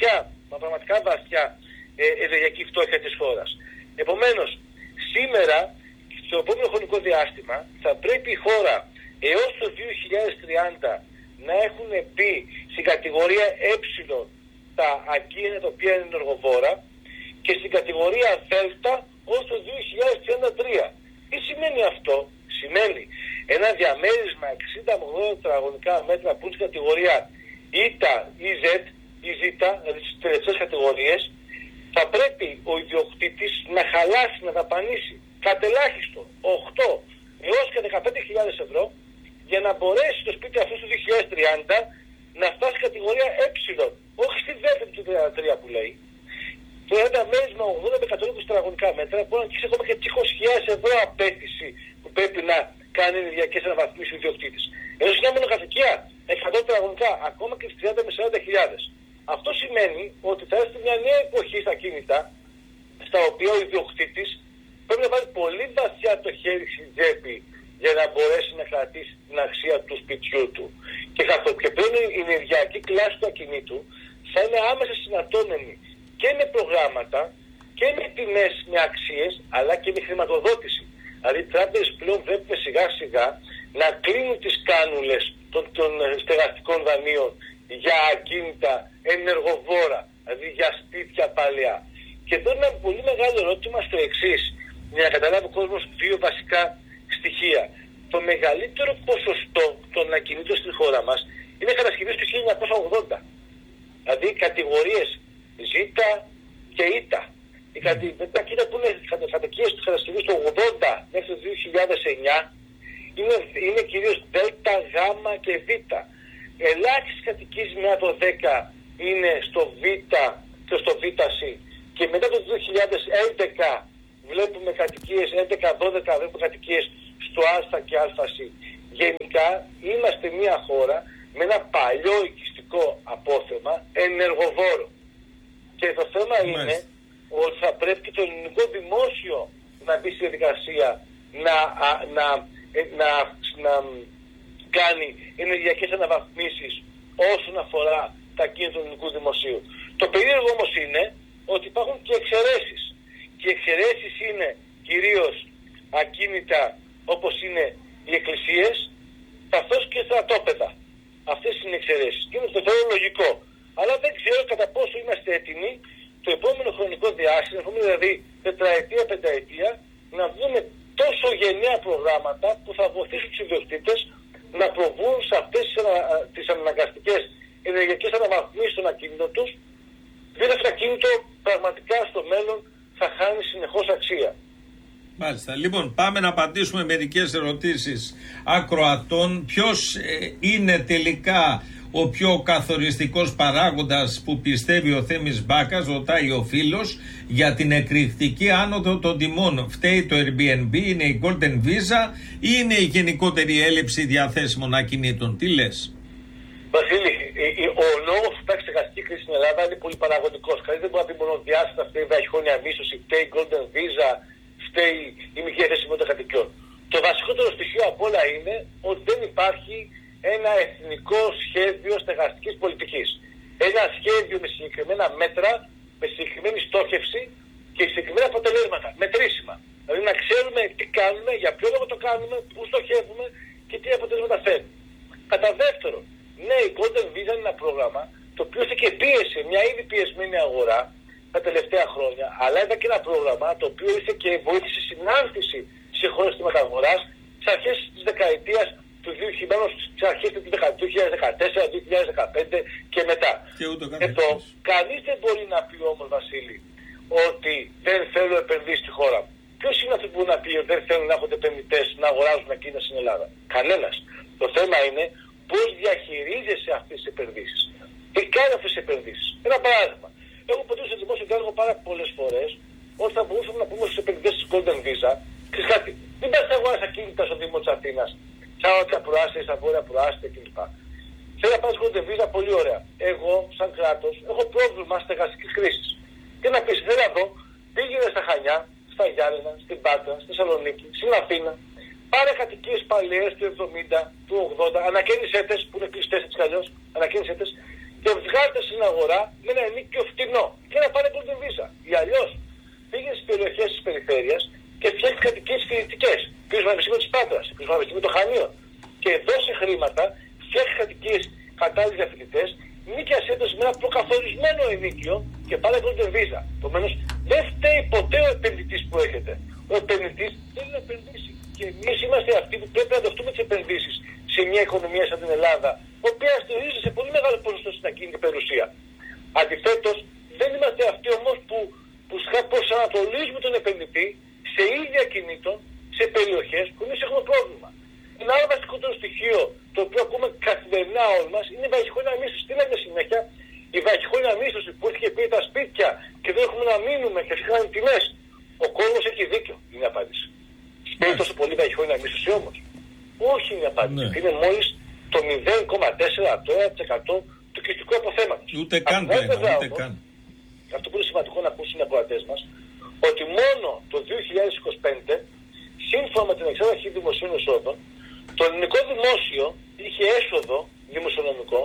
βαθιά ενεργειακή φτώχεια της χώρας. Επομένως, σήμερα, στο επόμενο χρονικό διάστημα, θα πρέπει η χώρα έως το 2030 να έχουν μπει στην κατηγορία Ε τα ακίνητα τα οποία είναι ενεργοβόρα και στην κατηγορία Δ ως το 2033. Τι σημαίνει αυτό? Σημαίνει ένα διαμέρισμα 60 με 80 τετραγωνικά μέτρα που είναι στην κατηγορία Ή ή Ζ, δηλαδή στις τελευταίες κατηγορίες, θα πρέπει ο ιδιοκτήτης να χαλάσει, να δαπανίσει κατελάχιστο 8 έως και 15.000 ευρώ για να μπορέσει το σπίτι αυτό στο 2030 να φτάσει κατηγορία Ε, όχι στη δεύτερη του 33 που λέει. Το ένα μέρισμα 80 με 120 τετραγωνικά μέτρα μπορεί να αγγίξει ακόμα και 200.000 ευρώ απέτηση που πρέπει να κάνει ενεργειακές αναβαθμίσεις ο ιδιοκτήτης. Ενώ σε μια μονοκατοικία 100 τετραγωνικά ακόμα και στις 30 με 40.000. Αυτό σημαίνει ότι θα έρθει μια νέα εποχή στα κίνητα στα οποία ο ιδιοκτήτης πρέπει να βάλει πολύ βαθιά το χέρι στην τσέπη για να μπορέσει να κρατήσει την αξία του σπιτιού του. Και πλέον η ενεργειακή κλάση του ακινήτου θα είναι άμεσα συναρτώμενη και με προγράμματα και με τιμές, με αξίες, αλλά και με χρηματοδότηση. Δηλαδή οι τράπεζες πλέον βλέπουμε σιγά σιγά να κλείνουν τις κάνουλες των στεγαστικών δανείων για ακίνητα ενεργοβόρα, δηλαδή για σπίτια παλαιά. Και εδώ είναι ένα πολύ μεγάλο ερώτημα στο εξής, για να καταλάβει ο κόσμος 2 βασικά στοιχεία. Το μεγαλύτερο ποσοστό των ακινήτων στην χώρα μας είναι κατασκευής του 1980. Δηλαδή κατηγορίες Ζ και Ι. Τα ακίνητα που είναι κατοικίες της κατασκευής του 80 μέχρι το 2009 είναι κυρίως Δ, Γ και Β. Ελάχιστες κατοικίες μετά το 10 είναι στο Β και στο ΒΣ. Και μετά το 2011 βλέπουμε κατοικίες, 11-12 βλέπουμε κατοικίες στο Α και ΑΣ. Γενικά είμαστε μια χώρα με ένα παλιό οικιστικό απόθεμα ενεργοβόρο. Και το θέμα είναι ότι θα πρέπει και το ελληνικό δημόσιο να μπει στη διαδικασία να κάνει ενεργειακές αναβαθμίσεις όσον αφορά τα ακίνητα του ελληνικού δημοσίου. Το περίεργο όμως είναι ότι υπάρχουν και εξαιρέσεις. Και οι εξαιρέσεις είναι κυρίως ακίνητα όπως είναι οι εκκλησίες, καθώς και στρατόπεδα. Αυτές είναι οι εξαιρέσεις. Και είναι το θεωρώ λογικό. Αλλά δεν ξέρω κατά πόσο είμαστε έτοιμοι το επόμενο χρονικό διάστημα, δηλαδή τετραετία, πενταετία, να δούμε τόσο γενναία προγράμματα που θα βοηθήσουν τους ιδιοκτήτες να προβούν σε αυτές τις αναγκαστικές ενεργειακές αναβαθμίσεις των ακίνητων τους, διότι αυτό το ακίνητο πραγματικά στο μέλλον θα χάνει συνεχώς αξία. Μάλιστα. Λοιπόν, πάμε να απαντήσουμε μερικές ερωτήσεις ακροατών. Ποιος είναι τελικά ο πιο καθοριστικός παράγοντας που πιστεύει ο Θέμης Μπάκας, ρωτάει ο φίλος, για την εκρηκτική άνοδο των τιμών? Φταίει το Airbnb, είναι η Golden Visa ή είναι η γενικότερη έλλειψη διαθέσιμων ακινήτων? Τι λες? Βασίλη, ο λόγος που υπάρχει στεγαστική κρίση στην Ελλάδα είναι πολύ παραγωγικός. Κανείς δεν μπορεί να πει μόνο διάστατα, φταίει η βραχυχρόνια μίσθωση, φταίει η Golden Visa, φταίει η μικρή διαθέσιμότητα κατοικιών. Το βασικότερο στοιχείο απ' όλα είναι ότι δεν υπάρχει ένα εθνικό σχέδιο στεγαστικής πολιτικής. Ένα σχέδιο με συγκεκριμένα μέτρα, με συγκεκριμένη στόχευση και συγκεκριμένα αποτελέσματα, μετρήσιμα. Δηλαδή να ξέρουμε τι κάνουμε, για ποιο λόγο το κάνουμε, πού στοχεύουμε και τι αποτελέσματα φέρνει. Κατά δεύτερον, ναι, η Golden Visa είναι ένα πρόγραμμα το οποίο είχε και πίεση, μια ήδη πιεσμένη αγορά τα τελευταία χρόνια, αλλά ήταν και ένα πρόγραμμα το οποίο είχε και βοήθησε στην άνθηση σε χώρες της μεταγοράς στις αρχές της δεκαετίας του 2000, στις αρχές του 2014, 2015 και μετά. Κανείς δεν μπορεί να πει όμως, Βασίλη, ότι δεν θέλουν επενδύσεις στη χώρα. Ποιος είναι αυτός που μπορεί να πει ότι δεν θέλουν να έχουν επενδυτές να αγοράζουν ακίνητα στην Ελλάδα? Κανένας. Το θέμα είναι πώς διαχειρίζεσαι αυτές τις επενδύσεις. Τι κάνει αυτές τις επενδύσεις? Ένα παράδειγμα. Έχω ποτέ στο δημόσιο διάλογο πάρα πολλές φορές ότι θα μπορούσαμε να πούμε στους επενδυτές της Golden Visa, ξέρεις κάτι, μην πας να αγοράσεις ακίνητα στο Δήμο της Αθήνας, σαν νότια προάστια, σαν βόρεια προάστια κλπ. Θέλω να πας Golden Visa, πολύ ωραία. Εγώ, σαν κράτος, έχω πρόβλημα στεγαστικής κρίσης. Και να πεις, θέλω να δω, πήγαινε στα Χανιά, στα Γιάννενα, στην Πάτρα, στη Θεσσαλονίκη, στην Αθήνα, πάρε κατοικίες παλαιές του 70, του 80, ανακαίνισέ τες, που είναι κλειστές έτσι κι αλλιώς, ανακαίνισέ τες, και βγάλτε στην αγορά με ένα ενίκιο φτηνό και να πάρε Golden Visa. Ή αλλιώς πήγαινε στις περιοχές της περιφέρειας και φτιάχνει κατοικίες φοιτητικές. Πήγαινε στο Πανεπιστήμιο της Πάτρας, πήγαινε στο Πανεπιστήμιο των Χανίων και δώσε χρήματα, φτιάχνει κατοικίες κατάλληλες για φοιτητές, νίκιασέ τες με ένα προκαθορισμένο ενίκιο και πάρε Golden Visa. Επομένως, δεν φταίει ποτέ ο επενδυτής που έχετε. Ο επενδυτής θέλει να επενδύσει. Και εμείς είμαστε αυτοί που πρέπει να δεχτούμε τις επενδύσεις σε μια οικονομία σαν την Ελλάδα, η οποία στηρίζει σε πολύ μεγάλο ποσοστό στην ακίνητη περιουσία. Αντιθέτως, δεν είμαστε αυτοί όμως που προσανατολίζουμε τον επενδυτή σε ίδια κινήτων, σε περιοχές που εμείς έχουμε πρόβλημα. Ένα άλλο βασικότερο στοιχείο, το οποίο ακούμε καθημερινά όλοι μας, είναι η βραχυχρόνια μίσθωση. Τι λέμε συνέχεια? Η βραχυχρόνια μίσθωση που έρχεται πει τα σπίτια και δεν έχουμε να μείνουμε και φτιάχνουν τιμές. Ο κόσμος έχει δίκιο, είναι η απάντηση. Σπάει τόσο πολύ βραχυχρόνια μίσθωση όμως? Όχι, είναι η απάντηση. Ναι. Είναι μόλις το 0,4% του οικιστικού αποθέματος. Ούτε καν. Αυτό που είναι σημαντικό να ακούσουν οι ακροατές μας, ότι μόνο το 2025, σύμφωνα με την εξέταση δημοσίων εσόδων, το ελληνικό δημόσιο είχε έσοδο δημοσιονομικό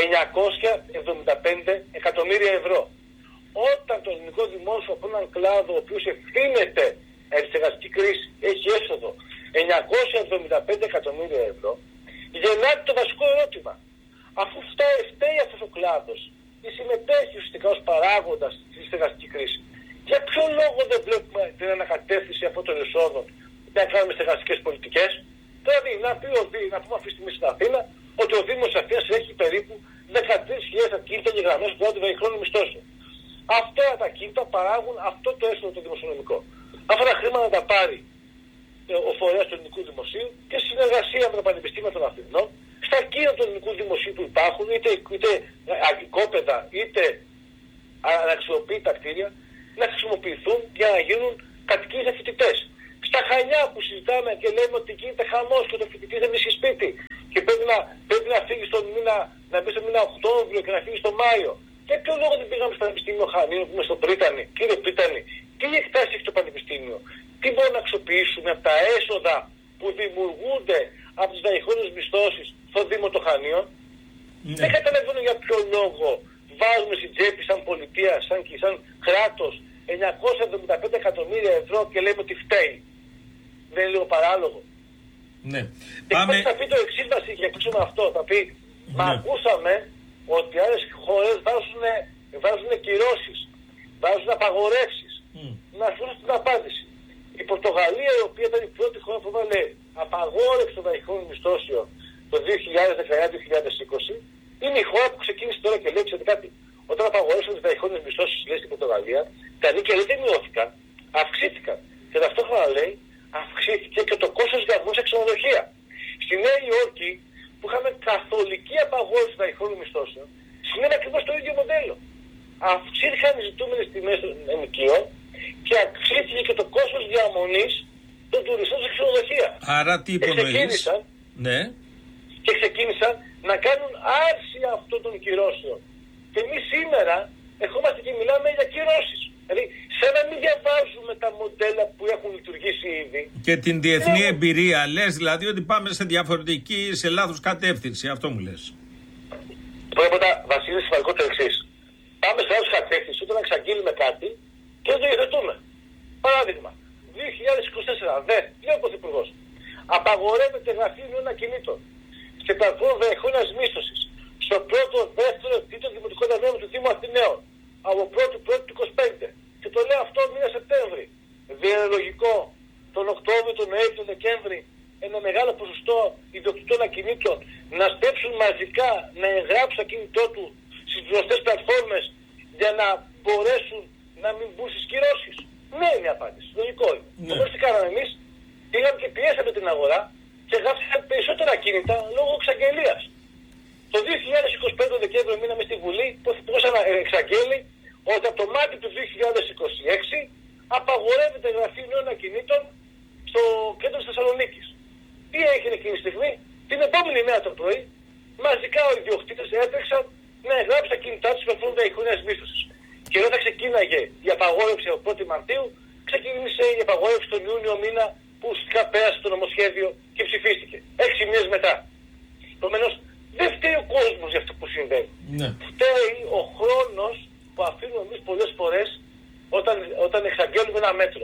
975 εκατομμύρια ευρώ. Όταν το ελληνικό δημόσιο από έναν κλάδο ο οποίος ευθύνεται για τη στεγαστική κρίση έχει έσοδο 975 εκατομμύρια ευρώ, γεννάται το βασικό ερώτημα. Αφού φταίει αυτός ο κλάδος και συμμετέχει ουσιαστικά ως παράγοντας στη στεγαστική κρίση, για ποιο λόγο δεν βλέπουμε την ανακατεύθυνση αυτών των εσόδων να κάνουμε στεγαστικές πολιτικές? Δηλαδή, να πούμε αυτή τη στιγμή στην Αθήνα ότι ο Δήμος της Αθήνας έχει περίπου 13.000 ακίνητα γεγραμμένες που έχουν βραχυχρόνιο μισθώσιο. Αυτά τα ακίνητα παράγουν αυτό το έσοδο το δημοσιονομικό. Αυτά τα χρήματα τα πάρει ο φορέας του ελληνικού δημοσίου και συνεργασία με το Πανεπιστήμιο των Αθηνών στα τα κύρα του ελληνικού δημοσίου που υπάρχουν, είτε αγικόπεδα, είτε αναξιοποιητά κτίρια, να χρησιμοποιηθούν για να γίνουν κατοικίες για φοιτητές. Στα Χανιά που συζητάμε και λέμε ότι γίνεται χαμός και το φοιτητή δεν βρίσκει σπίτι και πρέπει να φύγει στον μήνα, να μπει στο μήνα Οκτώβριο και να φύγει στον Μάιο. Για ποιο λόγο δεν πήγαμε στο Πανεπιστήμιο Χανίων που είμαστε στο Πρίτανη? Κύριε Πρίτανη, τι εκτάσεις έχει το Πανεπιστήμιο? Τι μπορούμε να αξιοποιήσουμε από τα έσοδα που δημιουργούνται από τις διαχείρισες μισθώσεις στο Δήμο των Χανίων? Δεν καταλαβαίνω για ποιο λόγο βάζουμε στην τσέπη σαν πολιτεία, σαν κράτος 975 εκατομμύρια ευρώ και λέμε ότι φταίει. Δεν είναι λίγο παράλογο? Ναι. Και θα πει το εξής, Βασίλη, για κλείσουμε αυτό. Θα πει, μα ακούσαμε ότι άλλες χώρες βάζουν κυρώσεις, βάζουν απαγορεύσεις. Να σου δώσω την απάντηση. Η Πορτογαλία, η οποία ήταν η πρώτη χώρα που έβαλε απαγόρευση των διαχείρισεων μισθώσεων το 2019-2020, είναι η χώρα που ξεκίνησε τώρα και λέει, ξέρετε κάτι, όταν απαγορεύσαν τις διαχείρισες μισθώσεις, λέει, στην Πορτογαλία, τα νίκια δεν μειώθηκαν, αυξήθηκαν. Και ταυτόχρονα λέει, αυξήθηκε και το κόστος διαμονής σε ξενοδοχεία. Στη Νέα Υόρκη, που είχαμε καθολική απαγόρευση των διαχείρισεων μισθώσεων, σημαίνει ακριβώς το ίδιο μοντέλο. Αυξήθηκαν οι ζητούμενες τιμές των ενοικίων και αυξήθηκε και το κόστος διαμονής των τουριστών σε ξενοδοχεία. Άρα τι υπονοείς? Ναι. Και ξεκίνησαν να κάνουν άρση αυτών των κυρώσεων. Και εμείς σήμερα ερχόμαστε και μιλάμε για κυρώσεις. Δηλαδή, σαν να μην διαβάζουμε τα μοντέλα που έχουν λειτουργήσει ήδη. Και την διεθνή εμπειρία, λες δηλαδή ότι πάμε σε λάθος κατεύθυνση, αυτό μου λες? Πρώτα, Βασίλη, σημαντικό το εξής. Πάμε σε λάθος κατεύθυνση όταν εξαγγείλουμε κάτι και δεν το υιοθετούμε. Παράδειγμα, 2024, λέει ο Πρωθυπουργός, απαγορεύεται γραφή νέων ακινήτων σε πλατφόρμα διαχείρισης μίσθωσης στο πρώτο, δεύτερο, τρίτο δημοτικό ταμείο του Δήμου Αθηναίων από 1η του 25. Και το λέω αυτό μήνα Σεπτέμβρη. Δεν είναι λογικό τον Οκτώβριο, τον Νοέμβριο, τον Δεκέμβρη ένα μεγάλο ποσοστό ιδιοκτητών ακινήτων να στέψουν μαζικά να εγγράψουν ακίνητό του στις γνωστές πλατφόρμες για να μπορέσουν να μην μπουν στις κυρώσεις? Ναι, είναι η απάντηση. Λογικό είναι. Όμως τι κάναμε εμείς? Πήγαμε και πιέσαμε την αγορά και γράψαμε περισσότερα ακίνητα λόγω εξαγγελίας. Το 2025 το Δεκέμβριο μείναμε στη Βουλή που εξαγγέλει ότι από το Μάρτιο του 2026 απαγορεύεται γραφή νέων ακινήτων στο κέντρο της Θεσσαλονίκης. Τι έγινε εκείνη τη στιγμή? Την επόμενη μέρα το πρωί μαζικά οι ιδιοκτήτες έτρεξαν να εγγράψουν τα κινητά τους με φόνο διαχείρισης μίσθωσης. Και ενώ θα ξεκίναγε η απαγόρευση από 1η Μαρτίου, ξεκίνησε η απαγόρευση τον Ιούνιο μήνα που ουσιαστικά πέρασε το νομοσχέδιο και ψηφίστηκε. 6 μήνες μετά. Επομένως, δεν φταίει ο κόσμος για αυτό που συμβαίνει. Ναι. Φταίει ο χρόνος που αφήνουμε εμείς πολλές φορές όταν εξαγγέλνουμε ένα μέτρο.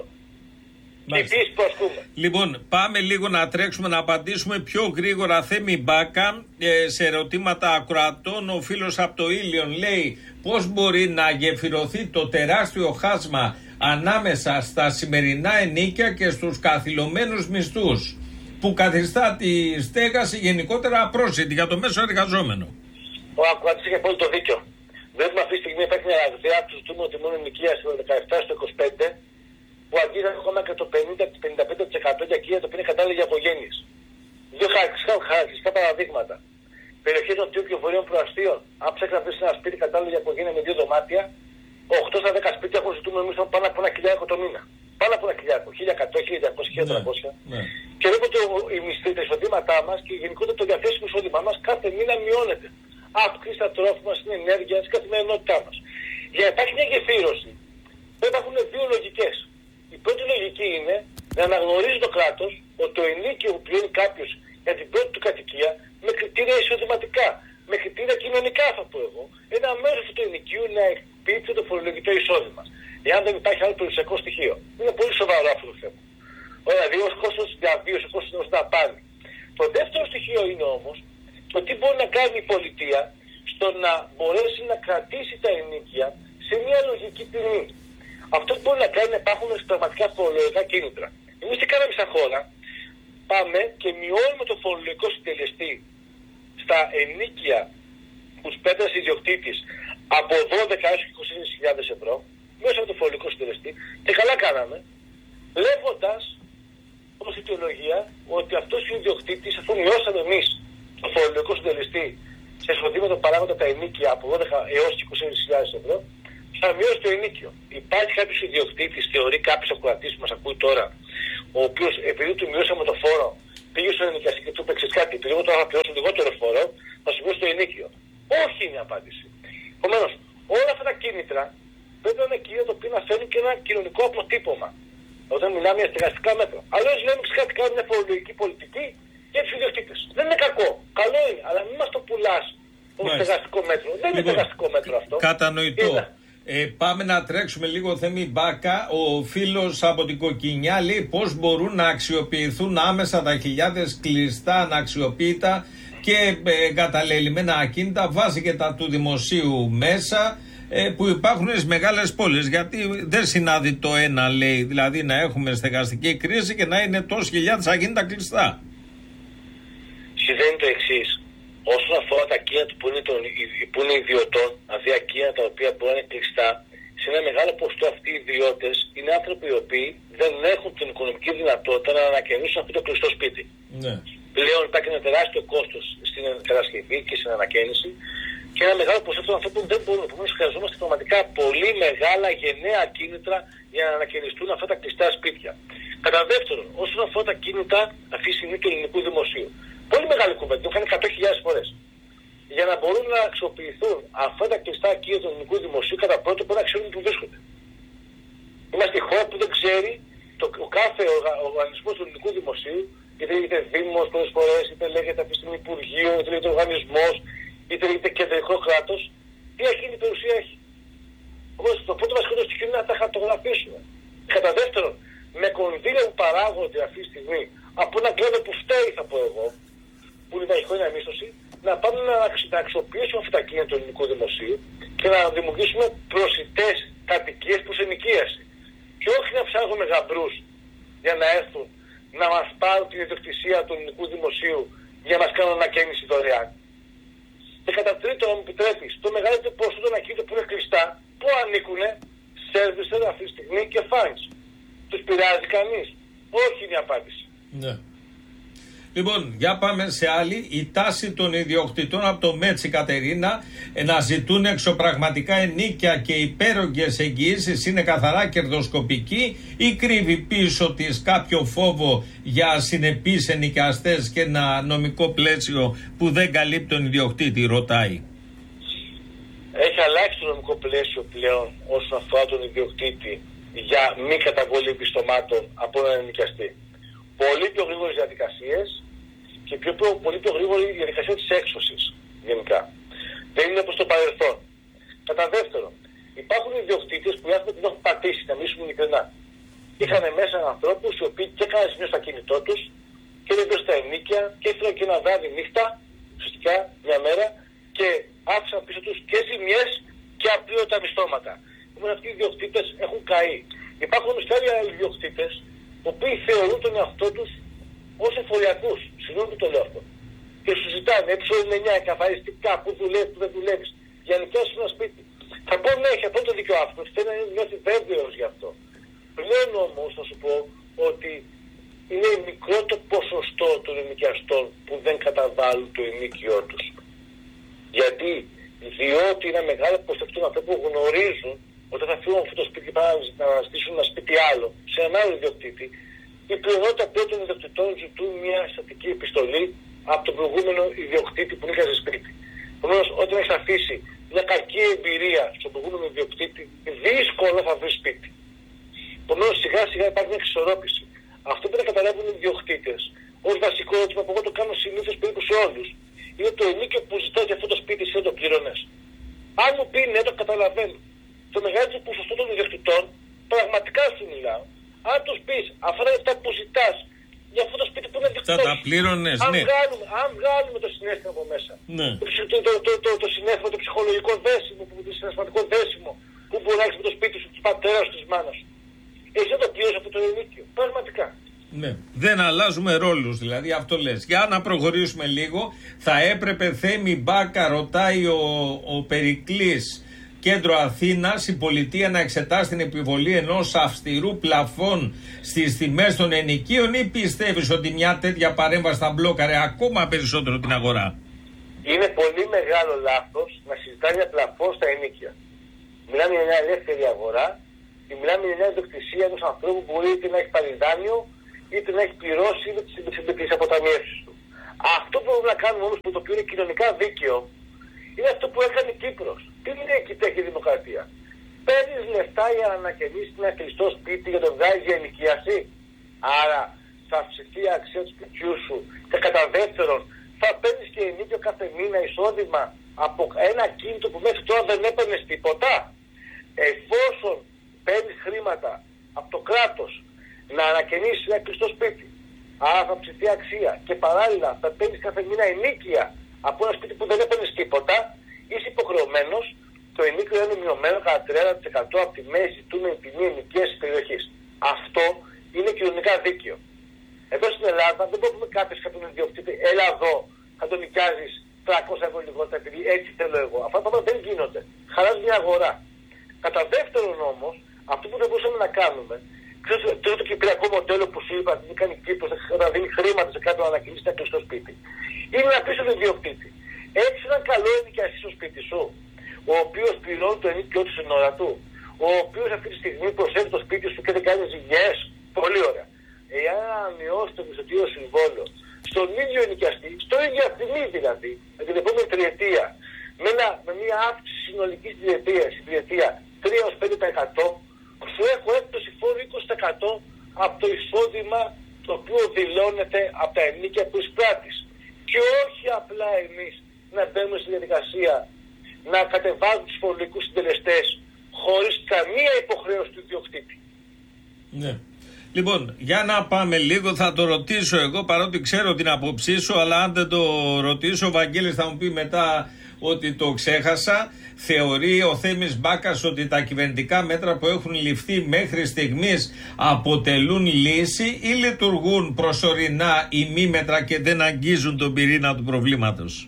Λοιπόν, πάμε λίγο να τρέξουμε να απαντήσουμε πιο γρήγορα. Θέμη Μπάκα, σε ερωτήματα ακροατών, ο φίλος από το Ήλιον λέει πώς μπορεί να γεφυρωθεί το τεράστιο χάσμα ανάμεσα στα σημερινά ενίκια και στους καθυλωμένους μισθούς που καθιστά τη στέγαση γενικότερα απρόσιτη για το μέσο εργαζόμενο. Ο ακροατής έχει απόλυτο δίκιο. Βλέπουμε αυτή τη στιγμή υπάρχει μια αγδιά του ζητούμε ότι μόνο ενοικία στο 17 στο 25 που αγγίζει ακόμα και το 50-55% για κύρια το οποίο είναι κατάλληλα για οικογένειες. Δύο χαρακτηριστικά παραδείγματα. Περιοχή των Τιού και Βορείων Προαστίων, αν ψάχνει να βρει ένα σπίτι κατάλληλο για οικογένεια με 2 δωμάτια, 8 στα 10 σπίτια έχουν ζητούμενο μισθό πάνω από $1.000 το μήνα. Πάνω από $1.000, 1.100, 1.200, 1.300. Και βλέπω ότι οι μισθοί, τα εισοδήματά μας και γενικότερα το διαθέσιμο εισόδημά μας κάθε μήνα μειώνεται. Αύξηση στα τρόφιμα, στην ενέργεια, στην καθημερινότητά μας. Για να υπάρχει μια γεφύρωση, πρέπει να έχουν 2 λογικές. Η πρώτη λογική είναι να αναγνωρίζει το κράτος ότι το ενίκιο που πληρώνει κάποιος για την πρώτη του κατοικία με κριτήρια εισοδηματικά, με κριτήρια κοινωνικά, θα πω εγώ, ένα μέρος του ενοικίου να εκπίπτει το φορολογικό εισόδημα. Εάν δεν υπάρχει άλλο περιουσιακό στοιχείο. Είναι πολύ σοβαρό αυτό το θέμα. Δηλαδή, ως κόστος διαβίωσης, ως κόστος να πάνει. Το δεύτερο στοιχείο είναι όμως το τι μπορεί να κάνει η πολιτεία στο να μπορέσει να κρατήσει τα ενίκια σε μια λογική τιμή. Αυτό που μπορεί να κάνει να υπάρχουν πραγματικά φορολογικά κίνητρα. Εμείς τι κάναμε σαν χώρα? Πάμε και μειώνουμε το φορολογικό συντελεστή στα ενίκια που σπέτασε ιδιοκτήτης από 12 έως 20.000 ευρώ, μέσα από το φορολογικό συντελεστή, και καλά κάναμε, λέγοντας ως αιτιολογία ότι αυτός ο ιδιοκτήτης, αφού μειώσαμε εμείς το φορολογικό φορολογικό συντελεστή σε εισοδήματα παράγοντα τα ενίκια από 12 έως 24.000 ευρώ, θα μειώσει το ενίκιο. Υπάρχει κάποιος ιδιοκτήτης, θεωρεί κάποιος ακροατής που μας ακούει τώρα, ο οποίος επειδή του μειώσαμε το φόρο, πήγε στον ενοικιαστή και του είπε κάτι, επειδή εγώ τώρα θα πληρώσω λιγότερο φόρο, θα σου μειώσει το ενίκιο. Όχι είναι η απάντηση. Επομένως, όλα αυτά τα κίνητρα πρέπει να είναι κίνητρα τα οποία να φέρνουν και ένα κοινωνικό αποτύπωμα. Όταν μιλάμε για στεγαστικά μέτρα. Αλλιώς λέμε κάτι, κάνουμε μια φορολογική πολιτική για τους ιδιοκτήτες. Δεν είναι κακό. Καλό είναι, αλλά μην μας το πουλάς ως στεγαστικό μέτρο. Δεν είναι στεγαστικό μέτρο αυτό. Κατανοητό. Πάμε να τρέξουμε λίγο Θέμη Μπάκα. Ο φίλος από την Κοκκινιά λέει πώς μπορούν να αξιοποιηθούν άμεσα τα χιλιάδες κλειστά αναξιοποίητα και εγκαταλελειμμένα ακίνητα, βάζει και τα του δημοσίου μέσα, που υπάρχουν στις μεγάλες πόλεις. Γιατί δεν συνάδει το ένα, λέει, δηλαδή να έχουμε στεγαστική κρίση και να είναι τόσες χιλιάδες ακίνητα κλειστά. Συμβαίνει το εξής. Όσον αφορά τα ακίνητα που είναι ιδιωτών, δηλαδή ακίνητα τα οποία μπορεί να είναι κλειστά, σε ένα μεγάλο ποσοστό αυτοί οι ιδιώτες είναι άνθρωποι οι οποίοι δεν έχουν την οικονομική δυνατότητα να ανακαινήσουν αυτό το κλειστό σπίτι. Ναι. Πλέον υπάρχει ένα τεράστιο κόστος στην κατασκευή και στην ανακαίνιση και ένα μεγάλο ποσοστό των ανθρώπων δεν μπορούν. Επομένως, χρειαζόμαστε πραγματικά πολύ μεγάλα γενναία κίνητρα για να ανακαινιστούν αυτά τα κλειστά σπίτια. Κατά δεύτερον, όσον αφορά τα κίνητα αυτή τη στιγμή του ελληνικού δημοσίου. Πολύ μεγάλη κουβέντα, το είχαν 100.000 φορές. Για να μπορούν να αξιοποιηθούν αυτά τα κλειστά κίνητα του ελληνικού δημοσίου, κατά πρώτο πρέπει να ξέρουν που βρίσκονται. Είμαστε η χώρα που δεν ξέρει ο κάθε οργανισμός του ελληνικού δημοσίου, είτε λέγεται Δήμος πολλές φορές, είτε λέγεται αυτή τη στιγμή Υπουργείο, είτε λέγεται οργανισμός, είτε λέγεται κεντρικό κράτος, τι ακίνητη περιουσία έχει. Όμως το πρώτο βασικό στοιχείο είναι να τα χαρτογραφήσουμε. Κατά δεύτερον, με κονδύλια που παράγονται αυτή τη στιγμή από ένα κλάδο που φταίει, θα πω εγώ, που είναι η χρόνια μίσθωση, να πάμε να αξιοποιήσουμε αυτά τα κίνητα του ελληνικού δημοσίου και να δημιουργήσουμε προσιτές κατοικίες προς ενοικίαση. Και όχι να ψάχνουμε γαμπρούς για να έρθουν να μας πάρουν την ιδιοκτησία του ελληνικού δημοσίου για να μας κάνουν ανακαίνιση δωρεάν. Και κατά τρίτον, αν μου επιτρέπεις, το μεγαλύτερο ποσοστό των ακίνητων που είναι κλειστά, πού ανήκουνε? Σέρβισερ αυτή τη στιγμή και φάνης. Τους πειράζει κανείς? Όχι είναι η απάντηση. Ναι. Λοιπόν, για πάμε σε άλλη. Η τάση των ιδιοκτητών από το Μέτσι, Κατερίνα, να ζητούν εξωπραγματικά ενίκια και υπέρογγες εγγυήσεις είναι καθαρά κερδοσκοπική ή κρύβει πίσω της κάποιο φόβο για συνεπείς ενοικιαστές και ένα νομικό πλαίσιο που δεν καλύπτει τον ιδιοκτήτη, ρωτάει. Έχει αλλάξει το νομικό πλαίσιο πλέον όσον αφορά τον ιδιοκτήτη για μη καταβολή επιστομάτων από έναν ενοικιαστή. Πολύ πιο γρήγορες διαδικασίες και πολύ πιο γρήγορη η διαδικασία της έξωσης γενικά. Δεν είναι όπως το παρελθόν. Κατά δεύτερον, υπάρχουν ιδιοκτήτες που οι άνθρωποι δεν έχουν πατήσει, να μιλήσουμε ειλικρινά. Είχαν μέσα ανθρώπους οι οποίοι και έκαναν σημείο στο κινητό τους και δεν στα ενίκια και έφυγαν και ένα βράδυ νύχτα, ουσιαστικά μια μέρα, και άφησαν πίσω τους και ζημιές και απλήρωτα μισθώματα. Όμως αυτοί οι ιδιοκτήτες έχουν καεί. Υπάρχουν όμως και άλλοι ιδιοκτήτες οι οποίοι θεωρούν τον εαυτό τους ως εφοριακούς. Συγγνώμη που το λέω αυτό. Και σου ζητάνε έψω 9 εκαθαριστικά, που δουλεύει, που δεν δουλεύει, για να νοικιάσει ένα σπίτι. Θα πω ναι, έχει απόλυτο δίκιο αυτό. Θέλει να νιώθει βέβαιος γι' αυτό. Πλέον όμως θα σου πω ότι είναι μικρό το ποσοστό των ενοικιαστών που δεν καταβάλουν το ενοίκιό τους. Διότι είναι μεγάλο ποσοστό των ανθρώπων που γνωρίζουν όταν θα φύγουν αυτό το σπίτι και πάνε να αναστήσουν ένα σπίτι άλλο, σε έναν άλλο ιδιοκτήτη, η πλειονότητα πλέον των ιδιοκτητών ζητούν μια στατική επιστολή από τον προηγούμενο ιδιοκτήτη που νοικιάζει σπίτι. Επομένως, όταν έχει αφήσει μια κακή εμπειρία στον προηγούμενο ιδιοκτήτη, δύσκολα θα βρει σπίτι. Επομένως, σιγά σιγά υπάρχει μια εξισορρόπηση. Αυτό που δεν καταλάβουν οι ιδιοκτήτες, ως βασικό ερώτημα που εγώ το κάνω συνήθως περίπου σε όλους, είναι το ενίκιο που ζητάω για αυτό το σπίτι, εσύ δεν το πλήρωνες. Αν μου πει ναι, το καταλαβαίνω. Το μεγαλύτερο ποσοστό των ιδιοκτητών, πραγματικά σου μιλάω, αν τους πεις αυτά τα λεφτά που ζητάς για αυτό το σπίτι που είναι δικό σου, θα τα πλήρωνες, ναι. Αν βγάλουμε το συνέστημα από μέσα, ναι. το συνέστημα, το ψυχολογικό δέσιμο, το συναισθηματικό δέσιμο που μπορεί να έχεις με το σπίτι σου, του πατέρα σου, της μάνας σου. Εσύ δεν το πλήρωσες από το ενίκιο. Πραγματικά. Ναι. Δεν αλλάζουμε ρόλους, δηλαδή αυτό λες. Για να προχωρήσουμε λίγο, θα έπρεπε, Θέμη Μπάκα, ρωτάει ο Περικλής, Κέντρο Αθήνας, η πολιτεία να εξετάσει την επιβολή ενός αυστηρού πλαφών στις τιμές των ενοικίων ή πιστεύεις ότι μια τέτοια παρέμβαση θα μπλόκαρε ακόμα περισσότερο την αγορά? Είναι πολύ μεγάλο λάθος να συζητάει για πλαφόν στα ενίκια. Μιλάμε για μια ελεύθερη αγορά και μιλάμε για μια ιδιοκτησία ενός ανθρώπου που μπορεί είτε να έχει πάρει δάνειο είτε να έχει πληρώσει με τις αποταμιεύσεις του. Αυτό που μπορούμε να κάνουμε όμως, που το οποίο είναι κοινωνικά δίκαιο, είναι αυτό που έκανε η Κύπρος. Τι είναι εκεί που έχει δημοκρατία? Παίρνεις λεφτά για να ανακαινήσεις ένα κλειστό σπίτι για να το βγάλεις για ενοικίαση. Άρα θα αυξηθεί η αξία του σπιτιού σου και κατά δεύτερον θα παίρνεις και ενίκιο κάθε μήνα εισόδημα από ένα κίνητο που μέχρι τώρα δεν έπαιρνες τίποτα. Εφόσον παίρνεις χρήματα από το κράτος να ανακαινήσεις ένα κλειστό σπίτι, άρα θα αυξηθεί αξία και παράλληλα θα παίρνεις κάθε μήνα ενίκεια από ένα σπίτι που δεν έπαιρνες τίποτα, είσαι υποχρεωμένος το ενίκιο είναι μειωμένο κατά 30% από τη μέση του με τιμή ενοικίας της περιοχής. Αυτό είναι κοινωνικά δίκαιο. Εδώ στην Ελλάδα δεν μπορούμε κάποιος κάποιον ιδιοκτήτη, έλα εδώ, θα τον νοικιάζεις 300 ευρώ λιγότερα επειδή έτσι θέλω εγώ. Αυτά τα πράγματα δεν γίνονται. Χαράζει μια αγορά. Κατά δεύτερον όμως, αυτό που δεν μπορούσαμε να κάνουμε, ξέρετε το κυπριακό μοντέλο που σου είπα, ότι κάνει Κύπρος, να δίνει χρήματα σε κάποιον να ανακοινήσει ένα κλειστό σπίτι, είναι να πει στον ιδιοκτήτη, έχεις ένα καλό ενοικιαστή στο σπίτι σου, ο οποίος πληρώνει το ενοίκιό του στην ώρα του, ο οποίος αυτή τη στιγμή προσέχει το σπίτι σου και δεν κάνει ζημιές. Πολύ ωραία. Εάν μειώσει το μισθωτήριο συμβόλαιο στον ίδιο ενοικιαστή, στο ίδιο τιμή δηλαδή, με την επόμενη τριετία, με μια αύξηση συνολική τριετία 3-5%, σου έχω έκπτωση φόρου 20% από το εισόδημα το οποίο δηλώνεται από τα ενίκια που εισπράττεις. Και όχι απλά εμείς να μπαίνουμε στη διαδικασία να κατεβάζουν τους φορολογικούς συντελεστές χωρίς καμία υποχρέωση του ιδιοκτήτη. Ναι. Λοιπόν, για να πάμε λίγο, θα το ρωτήσω εγώ, παρότι ξέρω την άποψή σου, αλλά αν δεν το ρωτήσω, ο Βαγγέλης θα μου πει μετά ότι το ξέχασα. Θεωρεί ο Θέμης Μπάκας ότι τα κυβερνητικά μέτρα που έχουν ληφθεί μέχρι στιγμής αποτελούν λύση ή λειτουργούν προσωρινά ημίμετρα και δεν αγγίζουν τον πυρήνα του προβλήματος?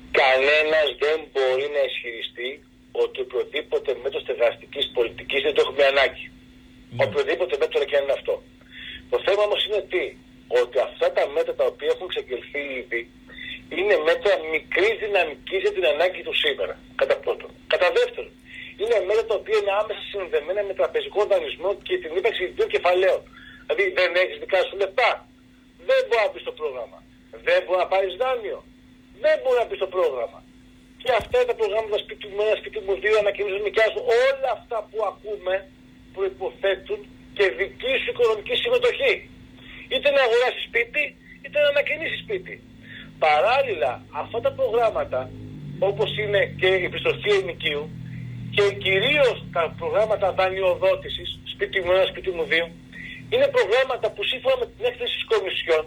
Κανένας δεν μπορεί να ισχυριστεί ότι οποιοδήποτε μέτρο στεγαστικής πολιτικής δεν το έχουμε ανάγκη. Οποιοδήποτε μέτρο και αν είναι αυτό. Το θέμα όμως είναι ότι αυτά τα μέτρα τα οποία έχουν ξεκελθεί ήδη είναι μέτρα μικρής δυναμικής για την ανάγκη του σήμερα. Κατά πρώτον. Κατά δεύτερον, είναι μέτρα τα οποία είναι άμεσα συνδεμένα με τραπεζικό δανεισμό και την ύπαρξη ιδιωτικών κεφαλαίων. Δηλαδή δεν έχεις δικά σου λεφτά, δεν μπορεί να μπει στο πρόγραμμα. Δεν μπορεί να πάρεις δάνειο, δεν μπορεί να μπει στο πρόγραμμα. Και αυτά είναι τα προγράμματα σπίτι μου 1, σπίτι μου 2, ανακοινώσεις νοικιάζουν. Όλα αυτά που ακούμε προϋποθέτουν και δική σου οικονομική συμμετοχή. Είτε να αγοράσεις σπίτι, είτε να ανακαινήσεις σπίτι. Παράλληλα, αυτά τα προγράμματα, όπως είναι και η πιστωτική ενοικίου και κυρίως τα προγράμματα δανειοδότησης, σπίτι μου 1, σπίτι μου 2, είναι προγράμματα που σύμφωνα με την έκθεση της Κομισιόν,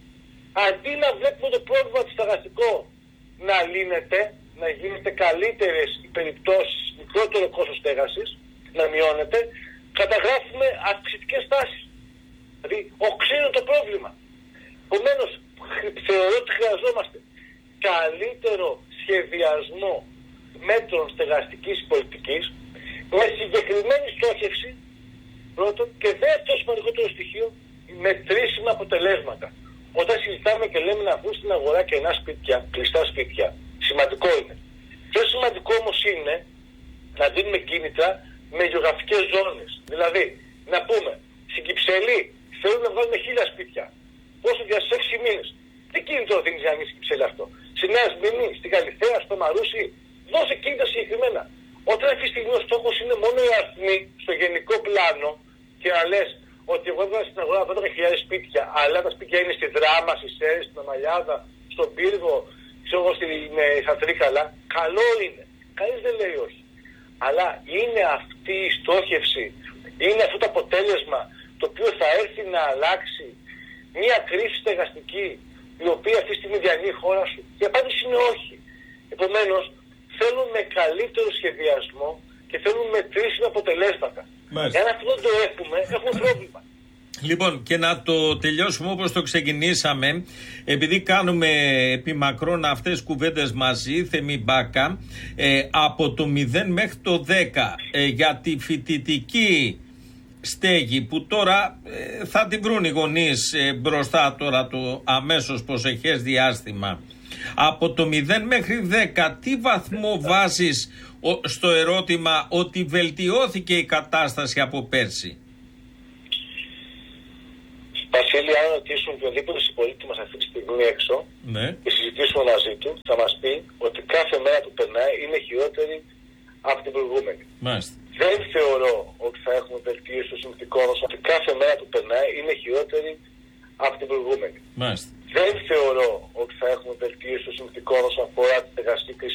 αντί να βλέπουμε το πρόβλημα του στεγαστικό να λύνεται, να γίνεται καλύτερες οι περιπτώσεις, μικρότερο κόστος στέγασης, να μειώνεται, καταγράφουμε αυξητικές τάσεις. Δηλαδή, οξύνει το πρόβλημα. Επομένως, θεωρώ ότι χρειαζόμαστε καλύτερο σχεδιασμό μέτρων στεγαστικής πολιτικής με συγκεκριμένη στόχευση, πρώτον, και δεύτερο σημαντικότερο στοιχείο, μετρήσιμα αποτελέσματα. Όταν συζητάμε και λέμε να βγουν στην αγορά κενά σπίτια, κλειστά σπίτια, σημαντικό είναι. Πιο σημαντικό όμως είναι να δίνουμε κίνητρα με γεωγραφικές ζώνες. Δηλαδή, να πούμε, στην Κυψελή θέλουν να βγάλουμε 1000 σπίτια. Πόσο για 6 μήνες. Τι κίνητρο δίνεις για να μην Κυψέλη αυτό? Στη Νέα Σμυρνή, στην Καλιθέα, στο Μαρούσι, δώσε κίνητρα συγκεκριμένα. Όταν αυτή τη στιγμή ο στόχος είναι μόνο οι αριθμοί στο γενικό πλάνο και να λες ότι εγώ έβγαλα στην αγορά 12.000 σπίτια, αλλά τα σπίτια είναι στη Δράμα, στη Σέρι, στην Αμαλιάδα, στον Πύργο, ξέρω εγώ στα Τρίκαλα, καλό είναι. Κανείς δεν λέει όχι. Αλλά είναι αυτή η στόχευση, είναι αυτό το αποτέλεσμα το οποίο θα έρθει να αλλάξει μια κρίση στεγαστική η οποία αυτή τη στιγμή διανύει η χώρα σου? Η απάντηση είναι όχι. Επομένως, θέλουμε καλύτερο σχεδιασμό και θέλουμε μετρήσιμα αποτελέσματα. Εάν αυτό δεν το έχουμε πρόβλημα. Λοιπόν, και να το τελειώσουμε όπως το ξεκινήσαμε, επειδή κάνουμε επί μακρόν αυτές τις κουβέντες μαζί, Θεμή Μπάκα, από το 0 μέχρι το 10 για τη φοιτητική στέγη που τώρα θα την βρουν οι γονείς μπροστά τώρα το αμέσως προσεχές διάστημα. Από το 0 μέχρι 10, τι βαθμό βάζεις στο ερώτημα ότι βελτιώθηκε η κατάσταση από πέρσι? Βασίλη, αν ρωτήσουν οποιοδήποτε συμπολίτη μας αυτή τη στιγμή έξω, ναι, και συζητήσουμε μαζί του, θα μας πει ότι κάθε μέρα που περνάει είναι χειρότερη από την προηγούμενη. Μάλιστα. Δεν θεωρώ ότι θα έχουμε βελτίωση των συνθηκών όσο ότι κάθε μέρα που περνάει είναι χειρότερη από την προηγούμενη. Μάλιστα. Δεν θεωρώ ότι θα έχουμε βελτίωση των συνθηκών όσον αφορά την εργασιακή κρίση